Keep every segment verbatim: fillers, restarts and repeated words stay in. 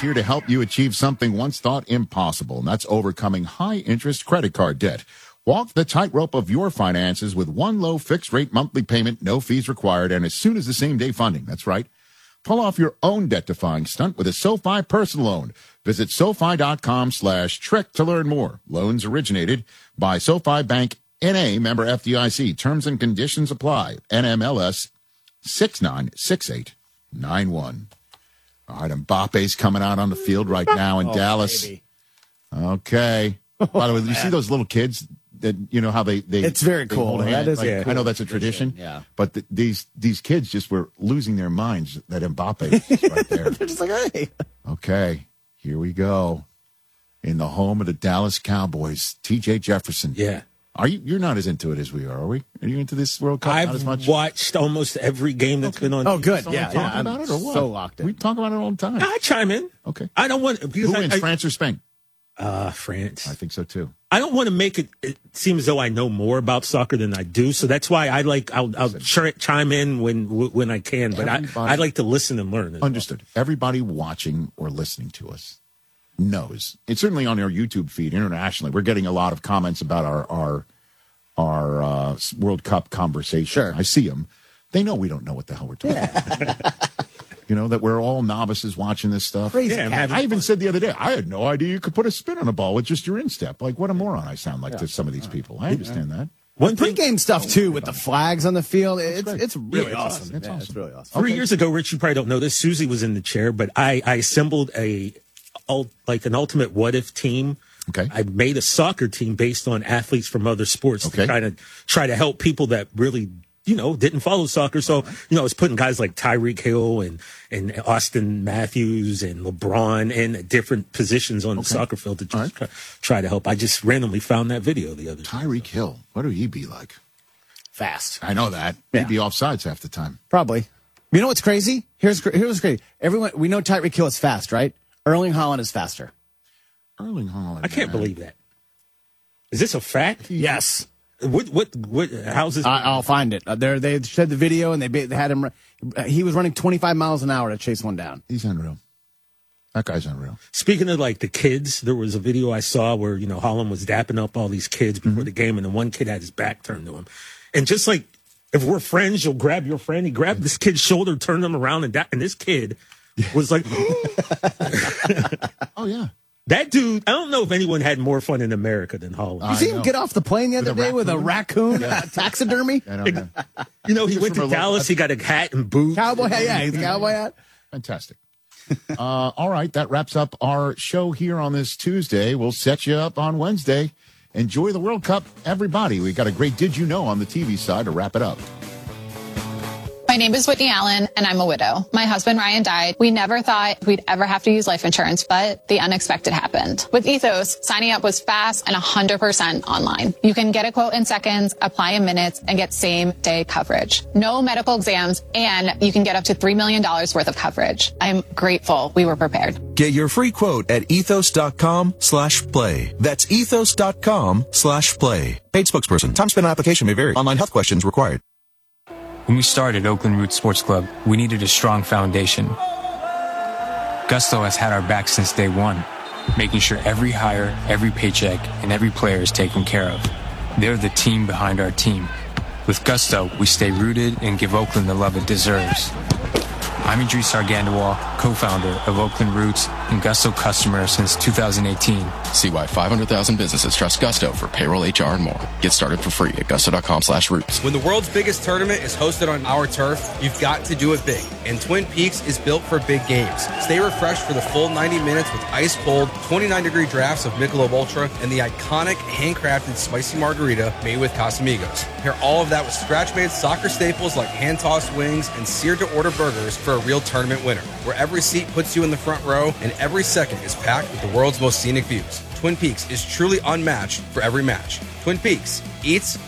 here to help you achieve something once thought impossible, and that's overcoming high-interest credit card debt. Walk the tightrope of your finances with one low fixed-rate monthly payment, no fees required, and as soon as the same-day funding. That's right. Pull off your own debt-defying stunt with a SoFi personal loan. Visit SoFi.com slash trick to learn more. Loans originated by SoFi Bank N A, member F D I C. Terms and conditions apply. N M L S six nine six eight nine one. All right, Mbappe's coming out on the field right now in oh, Dallas. Baby. Okay. By the way, you see those little kids that, you know, how they, they it's very they cool. hold That hands? is like, a cool I know that's a tradition. tradition. Yeah. But th- these these kids just were losing their minds that Mbappe is right there. They're just like, hey. Okay, here we go. In the home of the Dallas Cowboys, T J Jefferson. Yeah. Are you? You're not as into it as we are, are we? Are you into this World Cup? I've not as much? watched almost every game that's okay. been on. Oh, good. Someone Yeah, talking yeah. about I'm it or what? so locked in. We talk about it all the time. I chime in. Okay. I don't want because Who I, wins, I, France or Spain? Uh, France. I think so too. I don't want to make it, it seem as though I know more about soccer than I do, so that's why I like I'll, I'll ch- chime in when when I can, but I I like to listen and learn. Understood. Well. Everybody watching or listening to us knows. It's certainly on our YouTube feed internationally. We're getting a lot of comments about our our our uh, World Cup conversation. Sure. I see them. They know we don't know what the hell we're talking about. You know, that we're all novices watching this stuff. Crazy. Yeah, I even said the other day, I had no idea you could put a spin on a ball with just your instep. Like, what a moron I sound like yeah. to some of these people. I understand that. One pre-game stuff, too, with the flags on the field. It's great. it's really Yeah, awesome. awesome. It's yeah, awesome. It's really awesome. Three Okay. years ago, Rich, you probably don't know this. Susie was in the chair, but I, I assembled a like an ultimate what if team. Okay. I made a soccer team based on athletes from other sports Okay. to try to try to help people that really, you know, didn't follow soccer. So, you know, I was putting guys like Tyreek Hill and, and Austin Matthews and LeBron in different positions on the Okay. soccer field to just All right. try, try to help. I just randomly found that video the other day. Tyreek Hill. What would he be like? Fast. I know that. Yeah. He'd be offsides half the time. Probably. You know what's crazy? Here's here's what's crazy. Everyone, we know Tyreek Hill is fast, right? Erling Haaland is faster. Erling Haaland. I can't man. believe that. Is this a fact? Yes. What, what, what, how's this? I, I'll find it. Uh, there, they showed the video, and they, ba- they had him. Uh, he was running twenty-five miles an hour to chase one down. He's unreal. That guy's unreal. Speaking of like the kids, there was a video I saw where, you know, Holland was dapping up all these kids before mm-hmm. the game, and the one kid had his back turned to him. And just like, if we're friends, you'll grab your friend. He grabbed this kid's shoulder, turned him around, and, da- and this kid was like, oh, yeah. That dude, I don't know if anyone had more fun in America than Holland. You see him know. get off the plane the other With a day with a raccoon Yeah. uh, taxidermy? I don't know. You know, he Just went to from a Dallas, local- he got a hat and boots. Cowboy hat, yeah, he's a cowboy hat. Fantastic. uh, all right, that wraps up our show here on this Tuesday. We'll set you up on Wednesday. Enjoy the World Cup, everybody. We got a great Did You Know on the T V side to wrap it up. My name is Whitney Allen, and I'm a widow. My husband, Ryan, died. We never thought we'd ever have to use life insurance, but the unexpected happened. With Ethos, signing up was fast and one hundred percent online. You can get a quote in seconds, apply in minutes, and get same-day coverage. No medical exams, and you can get up to three million dollars worth of coverage. I'm grateful we were prepared. Get your free quote at ethos.com slash play. That's ethos.com slash play. Paid spokesperson. Time spent on application may vary. Online health questions required. When we started Oakland Roots Sports Club, we needed a strong foundation. Gusto has had our back since day one, making sure every hire, every paycheck, and every player is taken care of. They're the team behind our team. With Gusto, we stay rooted and give Oakland the love it deserves. I'm Idris Argandois, co-founder of Oakland Roots and Gusto customer since two thousand eighteen. See why five hundred thousand businesses trust Gusto for payroll, H R, and more. Get started for free at gusto.com slash roots. When the world's biggest tournament is hosted on our turf, you've got to do it big. And Twin Peaks is built for big games. Stay refreshed for the full ninety minutes with ice-cold, twenty-nine degree drafts of Michelob Ultra and the iconic handcrafted spicy margarita made with Casamigos. Pair all of that with scratch-made soccer staples like hand-tossed wings and seared-to-order burgers for a real tournament winner, where every seat puts you in the front row and every second is packed with the world's most scenic views. Twin Peaks is truly unmatched for every match. Twin Peaks, eats,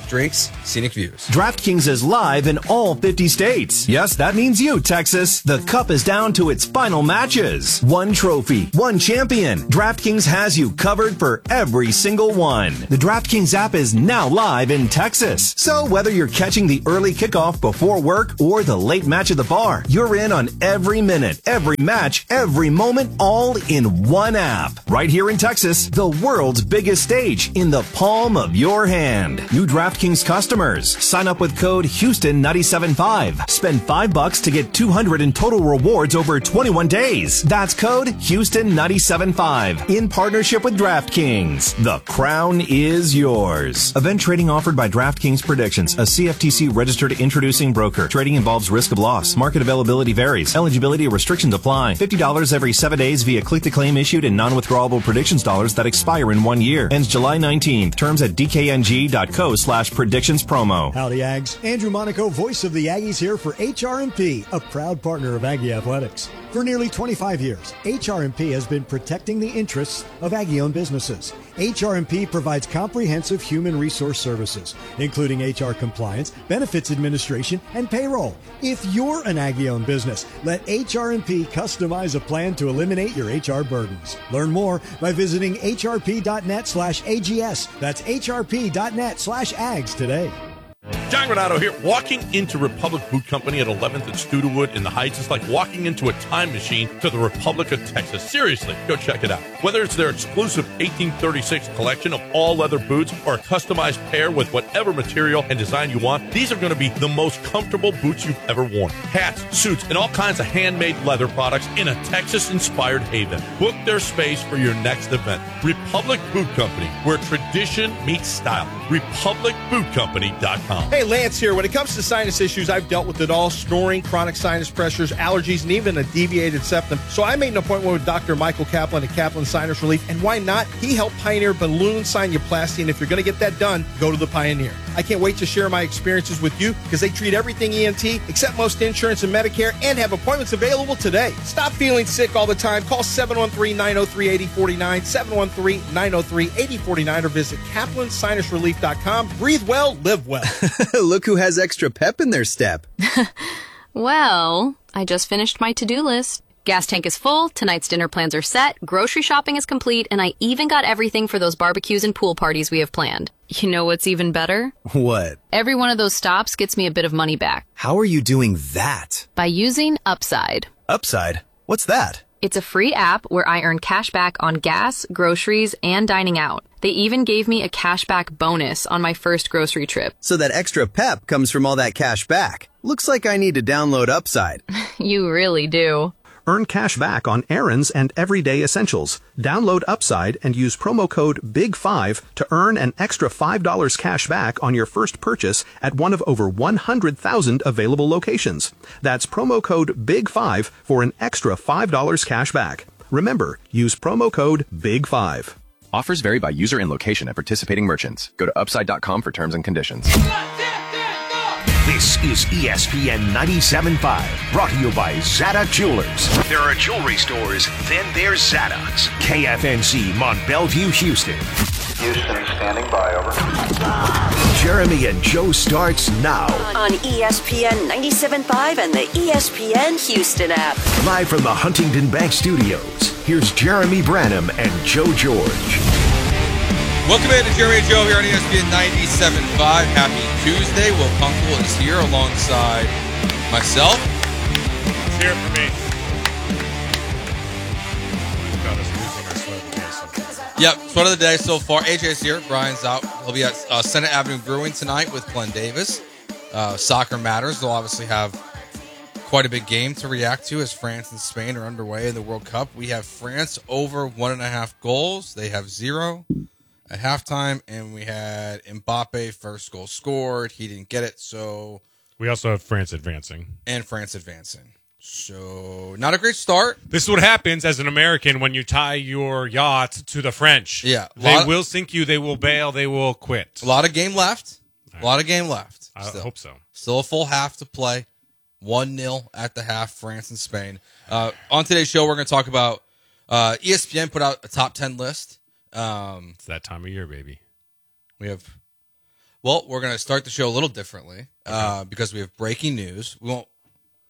drinks, scenic views. DraftKings is live in all fifty states. Yes, that means you, Texas. The Cup is down to its final matches. One trophy, one champion. DraftKings has you covered for every single one. The DraftKings app is now live in Texas. So whether you're catching the early kickoff before work or the late match at the bar, you're in on every minute, every match, every moment, all in one app. Right here in Texas, the world's biggest stage in the palm of your hand. New DraftKings customers, sign up with code Houston nine seven five. Spend five bucks to get two hundred in total rewards over twenty-one days. That's code Houston nine seven five. In partnership with DraftKings, the crown is yours. Event trading offered by DraftKings Predictions, a C F T C registered introducing broker. Trading involves risk of loss. Market availability varies. Eligibility restrictions apply. fifty dollars every seven days via click-to-claim issued in non-withdrawable predictions dollars that expire in one year. Ends July nineteenth. Terms at dkng.co slash predictions promo. Howdy, Ags. Andrew Monaco, voice of the Aggies here for H R M P, a proud partner of Aggie Athletics. For nearly twenty-five years, H R M P has been protecting the interests of Aggie-owned businesses. H R M P provides comprehensive human resource services, including H R compliance, benefits administration, and payroll. If you're an Aggie-owned business, let H R M P customize a plan to eliminate your H R burdens. Learn more by visiting hrp.net slash AGS. That's hrp.net slash ags today. John Granato here. Walking into Republic Boot Company at eleventh and Studewood in the Heights is like walking into a time machine to the Republic of Texas. Seriously, go check it out. Whether it's their exclusive eighteen thirty-six collection of all leather boots or a customized pair with whatever material and design you want, these are going to be the most comfortable boots you've ever worn. Hats, suits, and all kinds of handmade leather products in a Texas-inspired haven. Book their space for your next event. Republic Boot Company, where tradition meets style. republic boot company dot com. Hey, Lance here. When it comes to sinus issues, I've dealt with it all. Snoring, chronic sinus pressures, allergies, and even a deviated septum. So I made an appointment with Doctor Michael Kaplan at Kaplan Sinus Relief. And why not? He helped pioneer balloon sinuplasty. And if you're going to get that done, go to the Pioneer. I can't wait to share my experiences with you because they treat everything E N T, accept most insurance and Medicare, and have appointments available today. Stop feeling sick all the time. Call seven one three, nine oh three, eight oh four nine, seven one three, nine oh three, eight oh four nine, or visit kaplan sinus relief dot com. Breathe well, live well. Look who has extra pep in their step. Well, I just finished my to-do list. Gas tank is full, tonight's dinner plans are set, grocery shopping is complete, and I even got everything for those barbecues and pool parties we have planned. You know what's even better? What? Every one of those stops gets me a bit of money back. How are you doing that? By using Upside. Upside? What's that? It's a free app where I earn cash back on gas, groceries, and dining out. They even gave me a cashback bonus on my first grocery trip. So that extra pep comes from all that cash back. Looks like I need to download Upside. You really do. Earn cash back on errands and everyday essentials. Download Upside and use promo code big five to earn an extra five dollars cash back on your first purchase at one of over one hundred thousand available locations. That's promo code big five for an extra five dollars cash back. Remember, use promo code big five. Offers vary by user and location at participating merchants. Go to upside dot com for terms and conditions. This is E S P N ninety-seven point five, brought to you by Zada Jewelers. There are jewelry stores, then there's Zada's. K F N C, Mont Bellevue, Houston. Houston, standing by, over. Jeremy and Joe starts now. On E S P N ninety-seven point five and the E S P N Houston app. Live from the Huntington Bank Studios, here's Jeremy Branham and Joe George. Welcome in to Jeremy and Joe here on E S P N ninety-seven point five. Happy Tuesday. Will Kunkel is here alongside myself. It's here for me. Got us losing our sweat of the day so far. Yep, sweat of the day so far. A J's here. Brian's out. He'll be at uh, Senate Avenue Brewing tonight with Glenn Davis. Uh, Soccer Matters. They'll obviously have quite a big game to react to as France and Spain are underway in the World Cup. We have France over one and a half goals. They have zero at halftime, and we had Mbappe first goal scored. He didn't get it, so we also have France advancing. And France advancing. So not a great start. This is what happens as an American when you tie your yacht to the French. Yeah. They of, will sink you, they will bail, they will quit. A lot of game left. Right. A lot of game left. I still. hope so. Still a full half to play. one nil at the half, France and Spain. Uh, on today's show, we're going to talk about uh, E S P N put out a top ten list. Um, it's that time of year, baby. We have Well, we're going to start the show a little differently uh, because we have breaking news. We won't.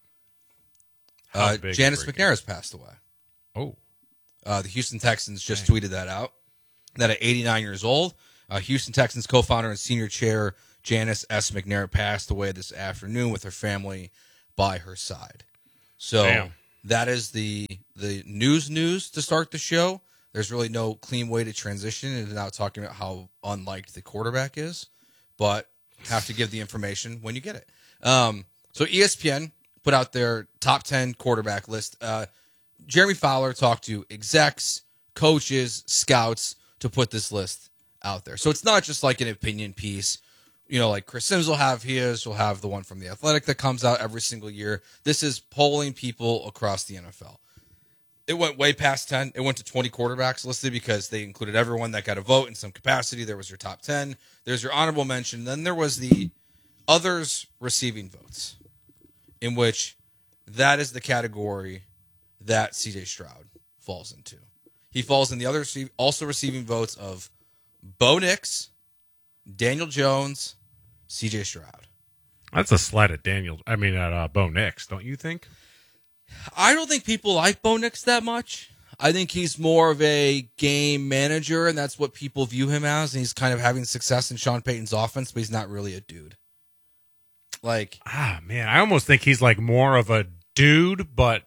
Uh, Janice McNair has passed away. Oh. Uh, the Houston Texans just Dang. tweeted that out. That at eighty-nine years old, uh, Houston Texans co-founder and senior chair Janice S. McNair passed away this afternoon with her family by her side. So Damn. that is the the news news to start the show. There's really no clean way to transition into now talking about how unliked the quarterback is, but have to give the information when you get it. Um, so E S P N put out their top ten quarterback list. Uh, Jeremy Fowler talked to execs, coaches, scouts to put this list out there. So it's not just like an opinion piece. You know, like Chris Sims will have his, will have the one from The Athletic that comes out every single year. This is polling people across the N F L. It went way past ten. It went to twenty quarterbacks listed because they included everyone that got a vote in some capacity. There was your top ten. There's your honorable mention. Then there was the others receiving votes, in which that is the category that C J Stroud falls into. He falls in the other also receiving votes of Bo Nix, Daniel Jones, C J Stroud. That's a slight at Daniel. I mean, at uh, Bo Nix, don't you think? I don't think people like Bo Nix that much. I think he's more of a game manager, and that's what people view him as. And he's kind of having success in Sean Payton's offense, but he's not really a dude. Like, ah, man, I almost think he's like more of a dude, but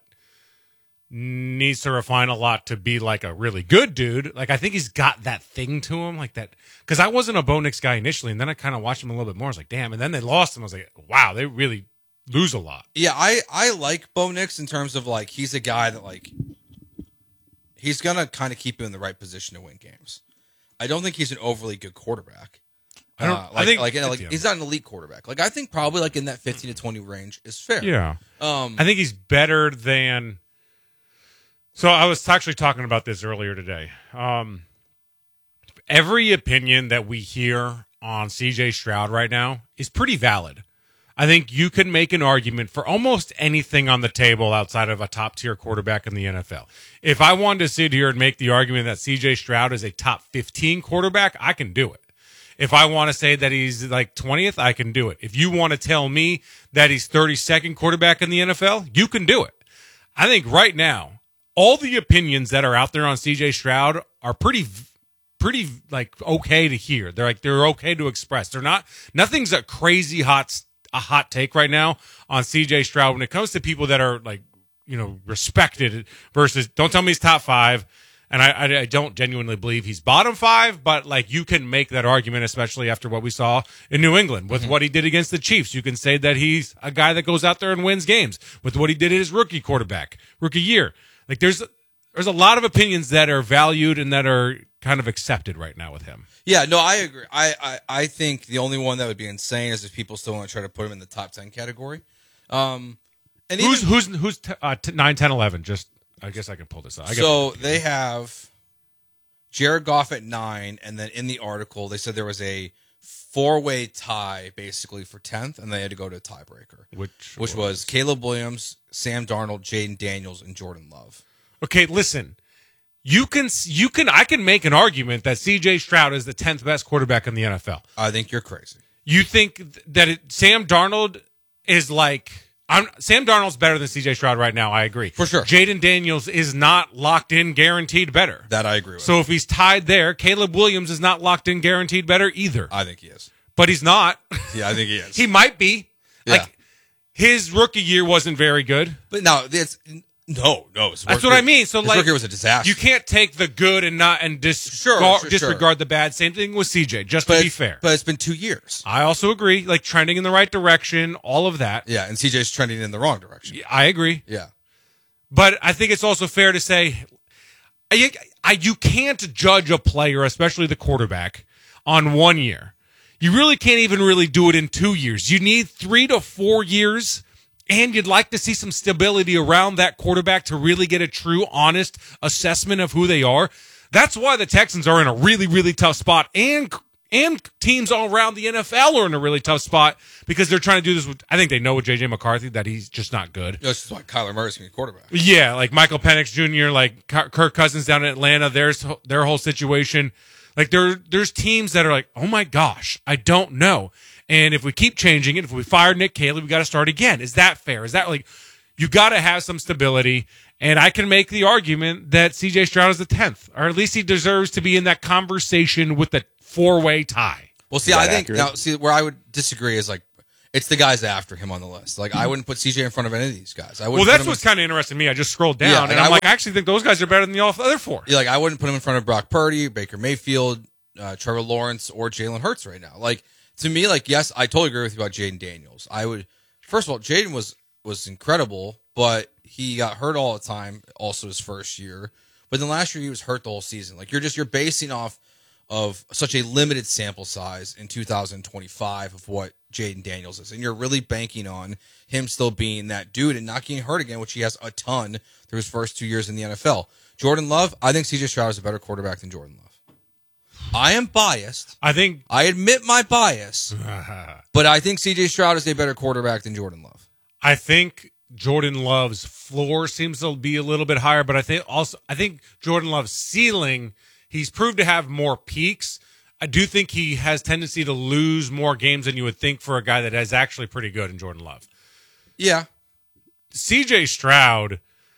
needs to refine a lot to be like a really good dude. Like, I think he's got that thing to him, like that. Because I wasn't a Bo Nix guy initially, and then I kind of watched him a little bit more. I was like, damn. And then they lost him. I was like, wow, they really lose a lot. Yeah, I, I like Bo Nix in terms of, like, he's a guy that, like, he's going to kind of keep you in the right position to win games. I don't think he's an overly good quarterback. I don't. Uh, like, I think like, like he's not an elite quarterback. Like, I think probably like in that fifteen to twenty range is fair. Yeah. Um, I think he's better than. So I was actually talking about this earlier today. Um, every opinion that we hear on C J Stroud right now is pretty valid. I think you can make an argument for almost anything on the table outside of a top-tier quarterback in the N F L. If I wanted to sit here and make the argument that C J Stroud is a top fifteen quarterback, I can do it. If I want to say that he's like twentieth, I can do it. If you want to tell me that he's thirty-second quarterback in the N F L, you can do it. I think right now, all the opinions that are out there on C J Stroud are pretty pretty like okay to hear. They're like they're okay to express. They're not nothing's a crazy hot a hot take right now on C J Stroud when it comes to people that are like, you know, respected versus don't tell me he's top five. And I, I, I don't genuinely believe he's bottom five, but like you can make that argument, especially after what we saw in New England with mm-hmm. what he did against the Chiefs. You can say that he's a guy that goes out there and wins games with what he did at his rookie quarterback, rookie year. Like there's there's a lot of opinions that are valued and that are kind of accepted right now with him. Yeah, no, I agree. I, I, I think the only one that would be insane is if people still want to try to put him in the top ten category. Um, and who's even, who's who's t- uh, t- nine, ten, eleven? Just I guess I can pull this up. I so they have Jared Goff at nine, and then in the article they said there was a four-way tie basically for tenth, and they had to go to a tiebreaker, which which was, was Caleb Williams, Sam Darnold, Jaden Daniels, and Jordan Love. Okay, listen. You can, you can, I can make an argument that C J Stroud is the tenth best quarterback in the N F L. I think you're crazy. You think that it, Sam Darnold is like, I'm, Sam Darnold's better than C J Stroud right now. I agree. For sure. Jaden Daniels is not locked in, guaranteed better. That I agree with. So if he's tied there, Caleb Williams is not locked in, guaranteed better either. I think he is. But he's not. Yeah, I think he is. He might be. Yeah. Like, his rookie year wasn't very good. But no, it's... No, no. That's what I mean. So, his like, rookie was a disaster. You can't take the good and not and dis- sure, gar- sure, disregard sure. the bad. Same thing with C J. Just but to be fair, but it's been two years. I also agree. Like trending in the right direction, all of that. Yeah, and C J's trending in the wrong direction. I agree. Yeah, but I think it's also fair to say, I, I, you can't judge a player, especially the quarterback, on one year. You really can't even really do it in two years. You need three to four years. And you'd like to see some stability around that quarterback to really get a true, honest assessment of who they are. That's why the Texans are in a really, really tough spot. And and teams all around the N F L are in a really tough spot because they're trying to do this with, I think they know with J J McCarthy that he's just not good. This is why Kyler Murray's going to be quarterback. Yeah, like Michael Penix Junior, like Kirk Cousins down in Atlanta, there's their whole situation. Like there, there's teams that are like, oh my gosh, I don't know. And if we keep changing it, if we fire Nick Caley, we got to start again. Is that fair? Is that like, you got to have some stability. And I can make the argument that C J Stroud is the tenth, or at least he deserves to be in that conversation with the four-way tie. Well, see, I think now, see where I would disagree is like it's the guys after him on the list. Like I wouldn't put C J in front of any of these guys. I well, that's what's kind of interesting to me. I just scrolled down Yeah, and like, I'm I like, would- I actually think those guys are better than the other four. Yeah, like I wouldn't put him in front of Brock Purdy, Baker Mayfield, uh, Trevor Lawrence, or Jalen Hurts right now. Like to me, like yes, I totally agree with you about Jaden Daniels. I would first of all, Jaden was was incredible, but he got hurt all the time. Also, his first year, but then last year he was hurt the whole season. Like you're just you're basing off of such a limited sample size in two thousand twenty-five of what Jaden Daniels is, and you're really banking on him still being that dude and not getting hurt again, which he has a ton through his first two years in the N F L. Jordan Love, I think C J Stroud is a better quarterback than Jordan Love. I am biased. I think I admit my bias, but I think C J Stroud is a better quarterback than Jordan Love. I think Jordan Love's floor seems to be a little bit higher, but I think also I think Jordan Love's ceiling, he's proved to have more peaks. I do think he has tendency to lose more games than you would think for a guy that is actually pretty good in Jordan Love. Yeah. C J Stroud,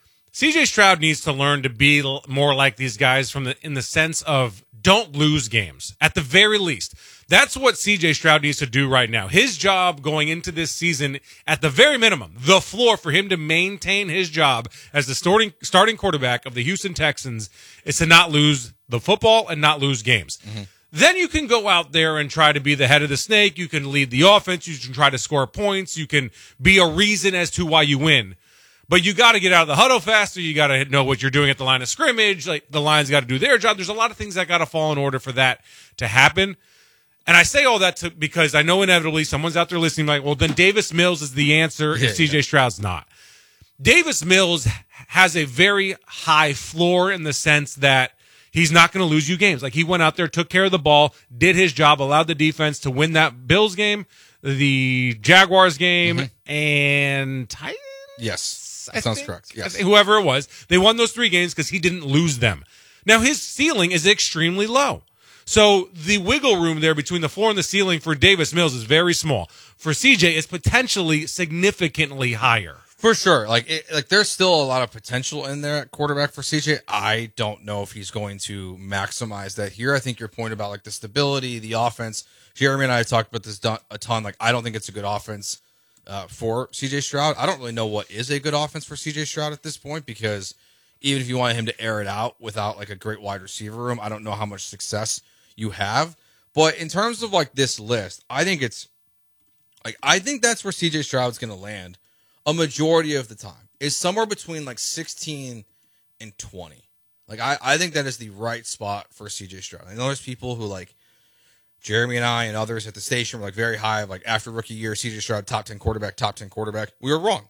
C J Stroud needs to learn to be l- more like these guys from the in the sense of don't lose games at the very least. That's what C J Stroud needs to do right now. His job going into this season, at the very minimum, the floor for him to maintain his job as the starting starting quarterback of the Houston Texans is to not lose the football and not lose games. Mm-hmm. Then you can go out there and try to be the head of the snake. You can lead the offense. You can try to score points. You can be a reason as to why you win. But you got to get out of the huddle faster. You got to know what you're doing at the line of scrimmage. Like the line's got to do their job. There's a lot of things that got to fall in order for that to happen. And I say all that to, because I know inevitably someone's out there listening like, well, then Davis Mills is the answer Yeah, if C J yeah. Stroud's not. Davis Mills has a very high floor in the sense that he's not going to lose you games. Like he went out there, took care of the ball, did his job, allowed the defense to win that Bills game, the Jaguars game, Mm-hmm. and Titans. Yes, I that sounds think- correct. I Yes. think whoever it was, they won those three games because he didn't lose them. Now his ceiling is extremely low. So the wiggle room there between the floor and the ceiling for Davis Mills is very small. For C J, it's potentially significantly higher. For sure. Like, it, like there's still a lot of potential in there at quarterback for C J. I don't know if he's going to maximize that here. I think your point about like the stability, the offense, Jeremy and I have talked about this don- a ton. Like, I don't think it's a good offense uh, for C J Stroud. I don't really know what is a good offense for C J Stroud at this point, because even if you wanted him to air it out without like a great wide receiver room, I don't know how much success you have. But in terms of like this list, I think it's like, I think that's where C J Stroud's going to land a majority of the time, is somewhere between like sixteen and twenty. Like, I, I think that is the right spot for C J Stroud. I know there's people who like Jeremy and I and others at the station were like very high, like after rookie year, C J Stroud, top ten quarterback, top ten quarterback. We were wrong.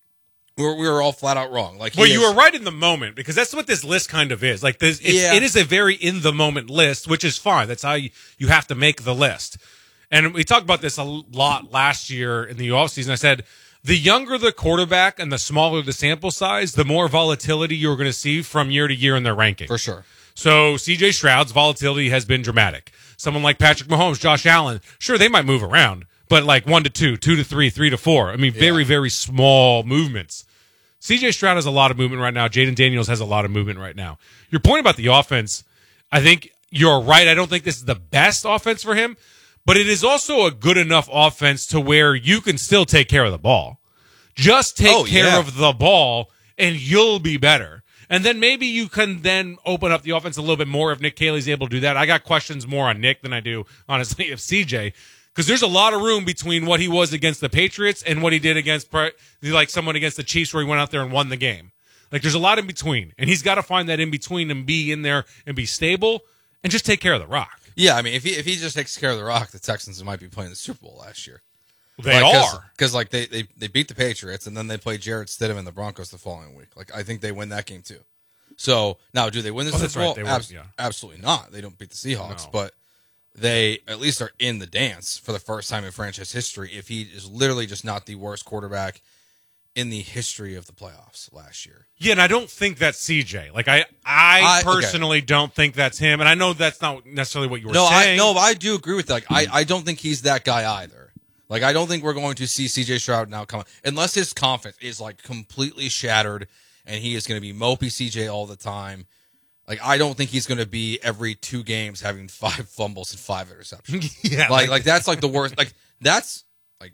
We were, we were all flat out wrong. Like, he Well, you is- were right in the moment, because that's what this list kind of is. Like, this, it's, Yeah. it is a very in the moment list, which is fine. That's how you, you have to make the list. And we talked about this a lot last year in the offseason. I said, the younger the quarterback and the smaller the sample size, the more volatility you're going to see from year to year in their ranking. For sure. So C J Stroud's volatility has been dramatic. Someone like Patrick Mahomes, Josh Allen, sure, they might move around, but like one to two, two to three, three to four. I mean, very, very small movements. C J Stroud has a lot of movement right now. Jaden Daniels has a lot of movement right now. Your point about the offense, I think you're right. I don't think this is the best offense for him, but it is also a good enough offense to where you can still take care of the ball. Just take Oh, care yeah. of the ball and you'll be better. And then maybe you can then open up the offense a little bit more if Nick Caley's able to do that. I got questions more on Nick than I do, honestly, of C J, because there's a lot of room between what he was against the Patriots and what he did against, like, someone against the Chiefs where he went out there and won the game. Like, there's a lot in between, and he's got to find that in between and be in there and be stable and just take care of the rock. Yeah, I mean, if he if he just takes care of the rock, the Texans might be playing the Super Bowl last year. They like, are. Because, like, they, they, they beat the Patriots, and then they play Jarrett Stidham and the Broncos the following week. Like, I think they win that game, too. So, now, do they win the Oh, that's Super Bowl? right, they were, Abs- yeah. Absolutely not. They don't beat the Seahawks, No. but they at least are in the dance for the first time in franchise history if he is literally just not the worst quarterback in the history of the playoffs last year. Yeah, and I don't think that's C J. Like I, I, I personally okay. don't think that's him, and I know that's not necessarily what you were no, saying. I, no, I do agree with that. Like, I, I don't think he's that guy either. Like, I don't think we're going to see C J Stroud now come unless his confidence is like completely shattered and he is going to be mopey C J all the time. Like, I don't think he's going to be every two games having five fumbles and five interceptions. yeah, like, like, like that's like the worst. Like, that's like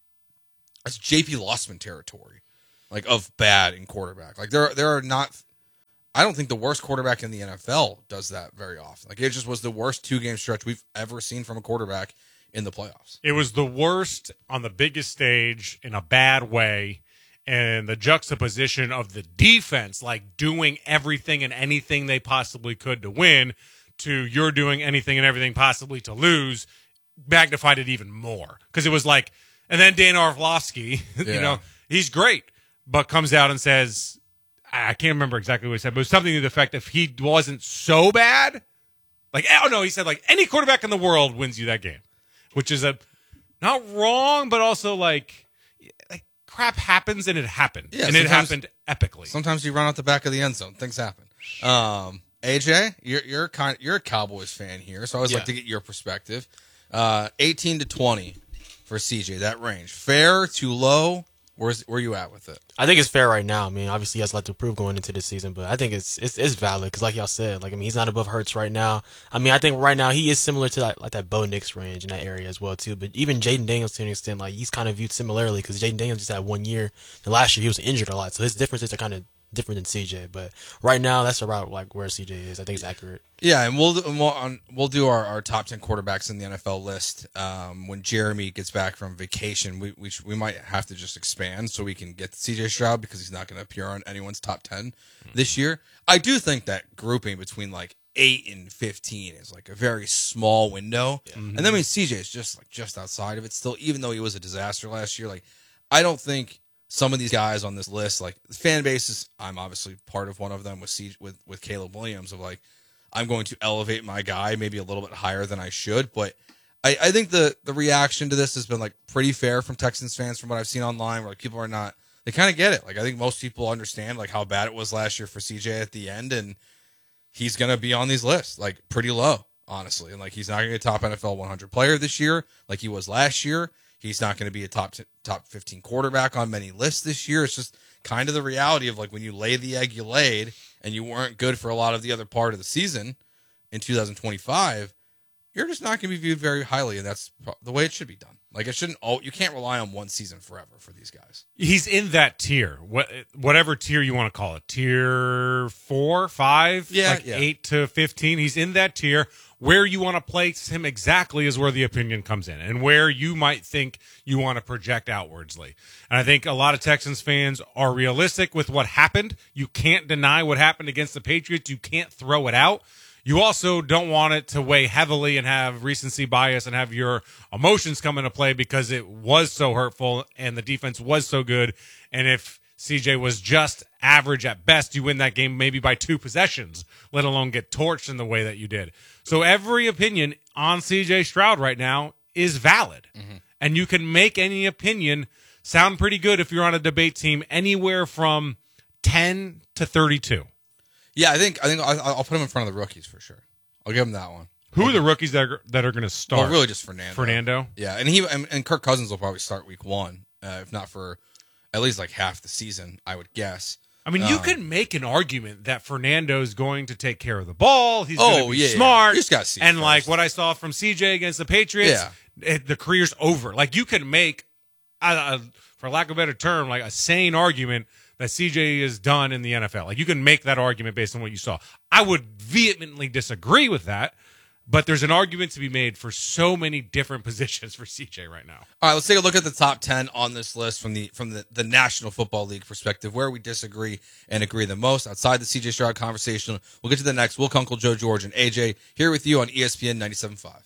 that's J P Lossman territory, like of bad in quarterback. Like, there, there are not. I don't think the worst quarterback in the N F L does that very often. Like, it just was the worst two game stretch we've ever seen from a quarterback in the playoffs. It was the worst on the biggest stage in a bad way. And the juxtaposition of the defense, like doing everything and anything they possibly could to win, to you're doing anything and everything possibly to lose, magnified it even more. Because it was like, and then Dan Orlovsky, Yeah. you know, he's great, but comes out and says, I can't remember exactly what he said, but it was something to the effect if he wasn't so bad, like, oh no, he said like any quarterback in the world wins you that game, which is a not wrong, but also like, like crap happens and it happened, Yeah, and it sometimes- happened epically. Sometimes you run out the back of the end zone. Things happen. Um, A J, you're you're kind you're a Cowboys fan here, so I always Yeah. like to get your perspective. Uh, eighteen to twenty for C J, that range, fair to low. Where's where you at with it? I think it's fair right now. I mean, obviously he has a lot to prove going into this season, but I think it's it's, it's valid because, like y'all said, like I mean, he's not above Hurts right now. I mean, I think right now he is similar to that, like that Bo Nix range in that area as well too. But even Jaden Daniels to an extent, like he's kind of viewed similarly because Jaden Daniels just had one year, and last year he was injured a lot, so his differences are kind of different than C J. But right now, that's about like where C J is. I think it's accurate. Yeah, and we'll do- and we'll, on, we'll do our, our top ten quarterbacks in the N F L list um, when Jeremy gets back from vacation. We we sh- we might have to just expand so we can get to C J Stroud because he's not going to appear on anyone's top ten this year. I do think that grouping between like eight and fifteen is like a very small window, and then I mean C J is just like just outside of it still. Even though he was a disaster last year, like I don't think some of these guys on this list, like the fan bases, I'm obviously part of one of them with C- with with Caleb Williams of like. I'm going to elevate my guy maybe a little bit higher than I should, but I, I think the the reaction to this has been like pretty fair from Texans fans from what I've seen online, where like people are not, they kind of get it. Like I think most people understand like how bad it was last year for C J at the end, and he's gonna be on these lists like pretty low, honestly, and like he's not gonna be a top N F L one hundred player this year like he was last year. He's not going to be a top t- top fifteen quarterback on many lists this year. It's just kind of the reality of like when you lay the egg you laid and you weren't good for a lot of the other part of the season in two thousand twenty-five, you're just not going to be viewed very highly, and that's pro- the way it should be done. Like it shouldn't. Oh, you can't rely on one season forever for these guys. He's in that tier, what whatever tier you want to call it, tier four, five, Yeah, like yeah. eight to fifteen. He's in that tier. Where you want to place him exactly is where the opinion comes in, and where you might think you want to project outwardsly. And I think a lot of Texans fans are realistic with what happened. You can't deny what happened against the Patriots. You can't throw it out. You also don't want it to weigh heavily and have recency bias and have your emotions come into play because it was so hurtful and the defense was so good. And if C J was just average at best, you win that game maybe by two possessions, let alone get torched in the way that you did. So every opinion on C J Stroud right now is valid. Mm-hmm. And you can make any opinion sound pretty good if you're on a debate team anywhere from ten to thirty-two. Yeah, I think I think I'll, I'll put him in front of the rookies for sure. I'll give him that one. Who are the rookies that are, that are going to start? Well, really just Fernando. Fernando? Yeah, and he and, and Kirk Cousins will probably start week one, uh, if not for at least like half the season, I would guess. I mean, you Um, can make an argument that Fernando's going to take care of the ball. He's Oh, going to be yeah, yeah. smart. You just gotta see it and first. like what I saw from C J against the Patriots, it, the career's over. Like you can make, uh, for lack of a better term, like a sane argument that C J is done in the N F L. Like you can make that argument based on what you saw. I would vehemently disagree with that, but there's an argument to be made for so many different positions for C J right now. All right, let's take a look at the top ten on this list from the from the, the National Football League perspective, where we disagree and agree the most. Outside the C J Stroud conversation, we'll get to the next. Will Kunkel, Joe George, and A J here with you on E S P N ninety-seven point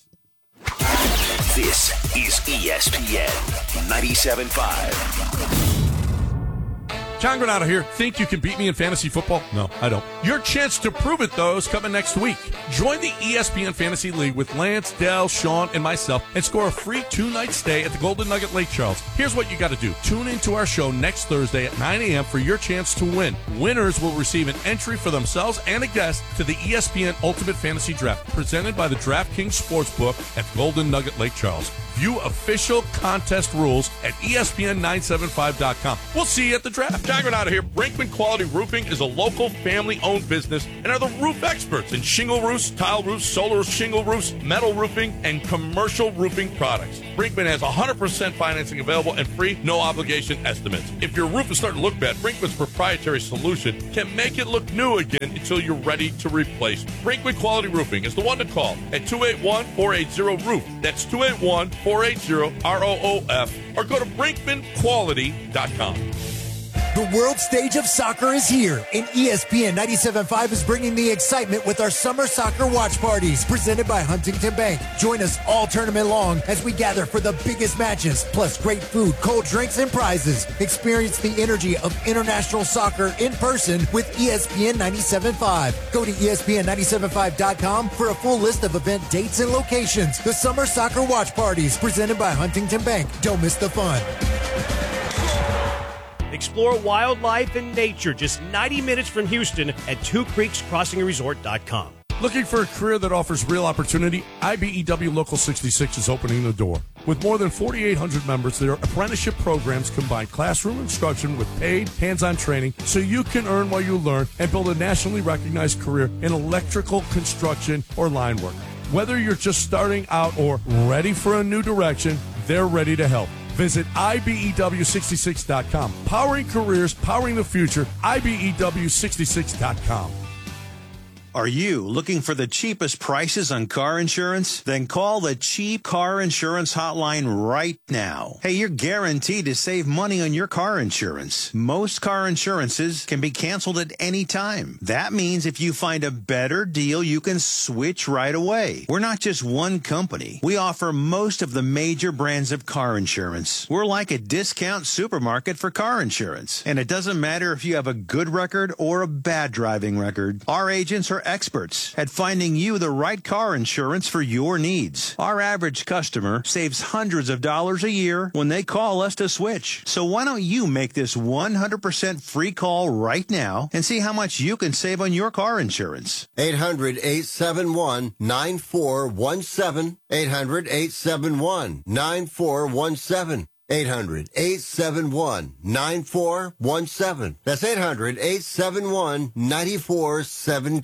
five. This is E S P N ninety-seven point five. John Granado here. Think you can beat me in fantasy football? No, I don't. Your chance to prove it, though, is coming next week. Join the E S P N Fantasy League with Lance, Dell, Sean, and myself and score a free two-night stay at the Golden Nugget Lake Charles. Here's what you got to do. Tune into our show next Thursday at nine a.m. for your chance to win. Winners will receive an entry for themselves and a guest to the E S P N Ultimate Fantasy Draft presented by the DraftKings Sportsbook at Golden Nugget Lake Charles. View official contest rules at E S P N nine seventy-five dot com. We'll see you at the draft. John Granado here. Brinkman Quality Roofing is a local family-owned business and are the roof experts in shingle roofs, tile roofs, solar shingle roofs, metal roofing, and commercial roofing products. Brinkman has one hundred percent financing available and free, no-obligation estimates. If your roof is starting to look bad, Brinkman's proprietary solution can make it look new again until you're ready to replace. Brinkman Quality Roofing is the one to call at two eight one, four eight zero, roof. That's two eight one, four eight zero, R O O F, or go to brinkman quality dot com. The world stage of soccer is here, and E S P N ninety-seven point five is bringing the excitement with our summer soccer watch parties presented by Huntington Bank. Join us all tournament long as we gather for the biggest matches, plus great food, cold drinks, and prizes. Experience the energy of international soccer in person with E S P N ninety-seven point five. Go to E S P N ninety-seven point five dot com for a full list of event dates and locations. The summer soccer watch parties presented by Huntington Bank. Don't miss the fun. Explore wildlife and nature just ninety minutes from Houston at two creeks crossing resort dot com. Looking for a career that offers real opportunity? I B E W Local sixty-six is opening the door. With more than forty-eight hundred members, their apprenticeship programs combine classroom instruction with paid, hands-on training so you can earn while you learn and build a nationally recognized career in electrical, construction, or line work. Whether you're just starting out or ready for a new direction, they're ready to help. Visit I B E W sixty-six dot com. Powering careers, powering the future, I B E W sixty-six dot com. Are you looking for the cheapest prices on car insurance? Then call the Cheap Car Insurance Hotline right now. Hey, you're guaranteed to save money on your car insurance. Most car insurances can be canceled at any time. That means if you find a better deal, you can switch right away. We're not just one company. We offer most of the major brands of car insurance. We're like a discount supermarket for car insurance. And it doesn't matter if you have a good record or a bad driving record. Our agents are experts at finding you the right car insurance for your needs. Our average customer saves hundreds of dollars a year when they call us to switch. So why don't you make this one hundred percent free call right now and see how much you can save on your car insurance? eight hundred, eight seven one, nine four one seven. eight hundred, eight seven one, nine four one seven. eight hundred, eight seven one, nine four one seven. That's eight hundred, eight seven one, nine four one seven.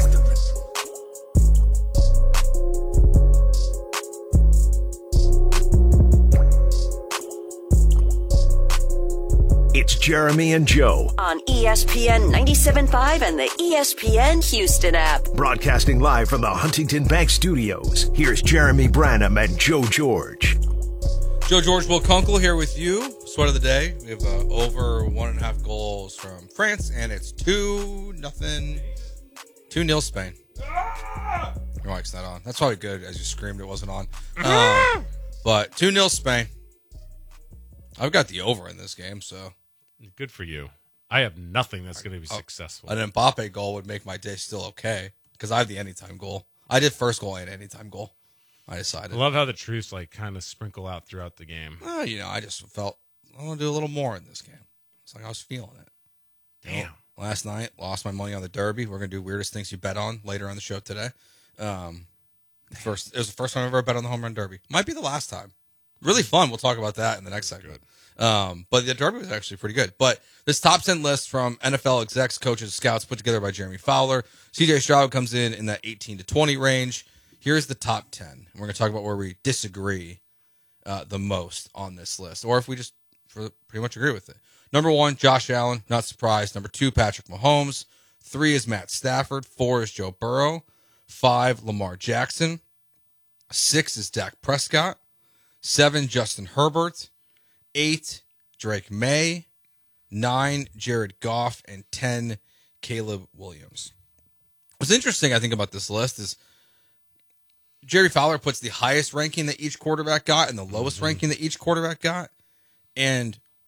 It's Jeremy and Joe on E S P N ninety-seven point five and the E S P N Houston app. Broadcasting live from the Huntington Bank Studios. Here's Jeremy Branham and Joe George. Joe George, Will Kunkel here with you. Sweat of the day. We have uh, over one and a half goals from France, and it's two nothing, two nil Spain. Your mic's not on. That's probably good. As you screamed, it wasn't on. Um, but two nil Spain. I've got the over in this game, so good for you. I have nothing that's going to be oh, successful. An Mbappe goal would make my day still okay because I have the anytime goal. I did first goal and anytime goal. I decided. I love how the truths like kind of sprinkle out throughout the game. Well, you know, I just felt I want to do a little more in this game. It's like I was feeling it. Damn. You know, last night, lost my money on the Derby. We're gonna do weirdest things you bet on later on the show today. Um, first, it was the first time I ever bet on the home run derby. Might be the last time. Really fun. We'll talk about that in the next segment. Um, but the Derby was actually pretty good. But this top ten list from N F L execs, coaches, scouts, put together by Jeremy Fowler. C J Stroud comes in in that eighteen to twenty range. Here's the top ten. And we're going to talk about where we disagree uh, the most on this list, or if we just for, pretty much agree with it. Number one, Josh Allen. Not surprised. Number two, Patrick Mahomes. Three is Matt Stafford. Four is Joe Burrow. Five, Lamar Jackson. Six is Dak Prescott. Seven, Justin Herbert. Eight, Drake May. Nine, Jared Goff. And ten, Caleb Williams. What's interesting, I think, about this list is Jerry Fowler puts the highest ranking that each quarterback got and the lowest mm-hmm. ranking that each quarterback got. And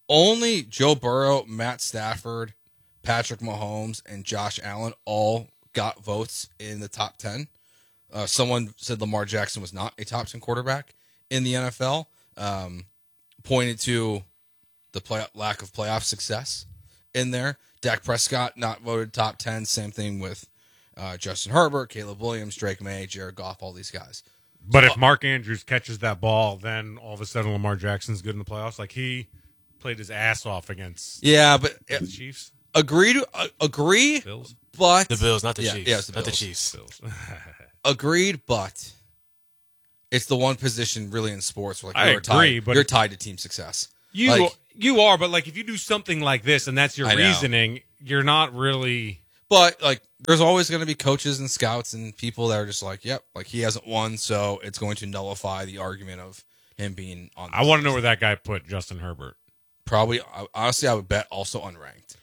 only Joe Burrow, Matt Stafford, Patrick Mahomes, and Josh Allen all got votes in the top ten. Uh, someone said Lamar Jackson was not a top ten quarterback in the N F L, um, pointed to the play- lack of playoff success in there. Dak Prescott not voted top ten. Same thing with uh, Justin Herbert, Caleb Williams, Drake May, Jared Goff, all these guys. But so, if Mark Andrews catches that ball, then all of a sudden Lamar Jackson's good in the playoffs. Like, he played his ass off against yeah, but the uh, Chiefs. Agree to uh, agree, Bills? but the Bills, not the yeah, Chiefs. Yeah, the not Bills. the Chiefs. Bills. Agreed, but it's the one position really in sports where like I you're agree, tied, but you're tied to team success. You like, you are, but like if you do something like this and that's your I know. reasoning, you're not really. But like, there's always going to be coaches and scouts and people that are just like, "Yep, like he hasn't won, so it's going to nullify the argument of him being on." I want to know where that guy put Justin Herbert. Probably, honestly, I would bet also unranked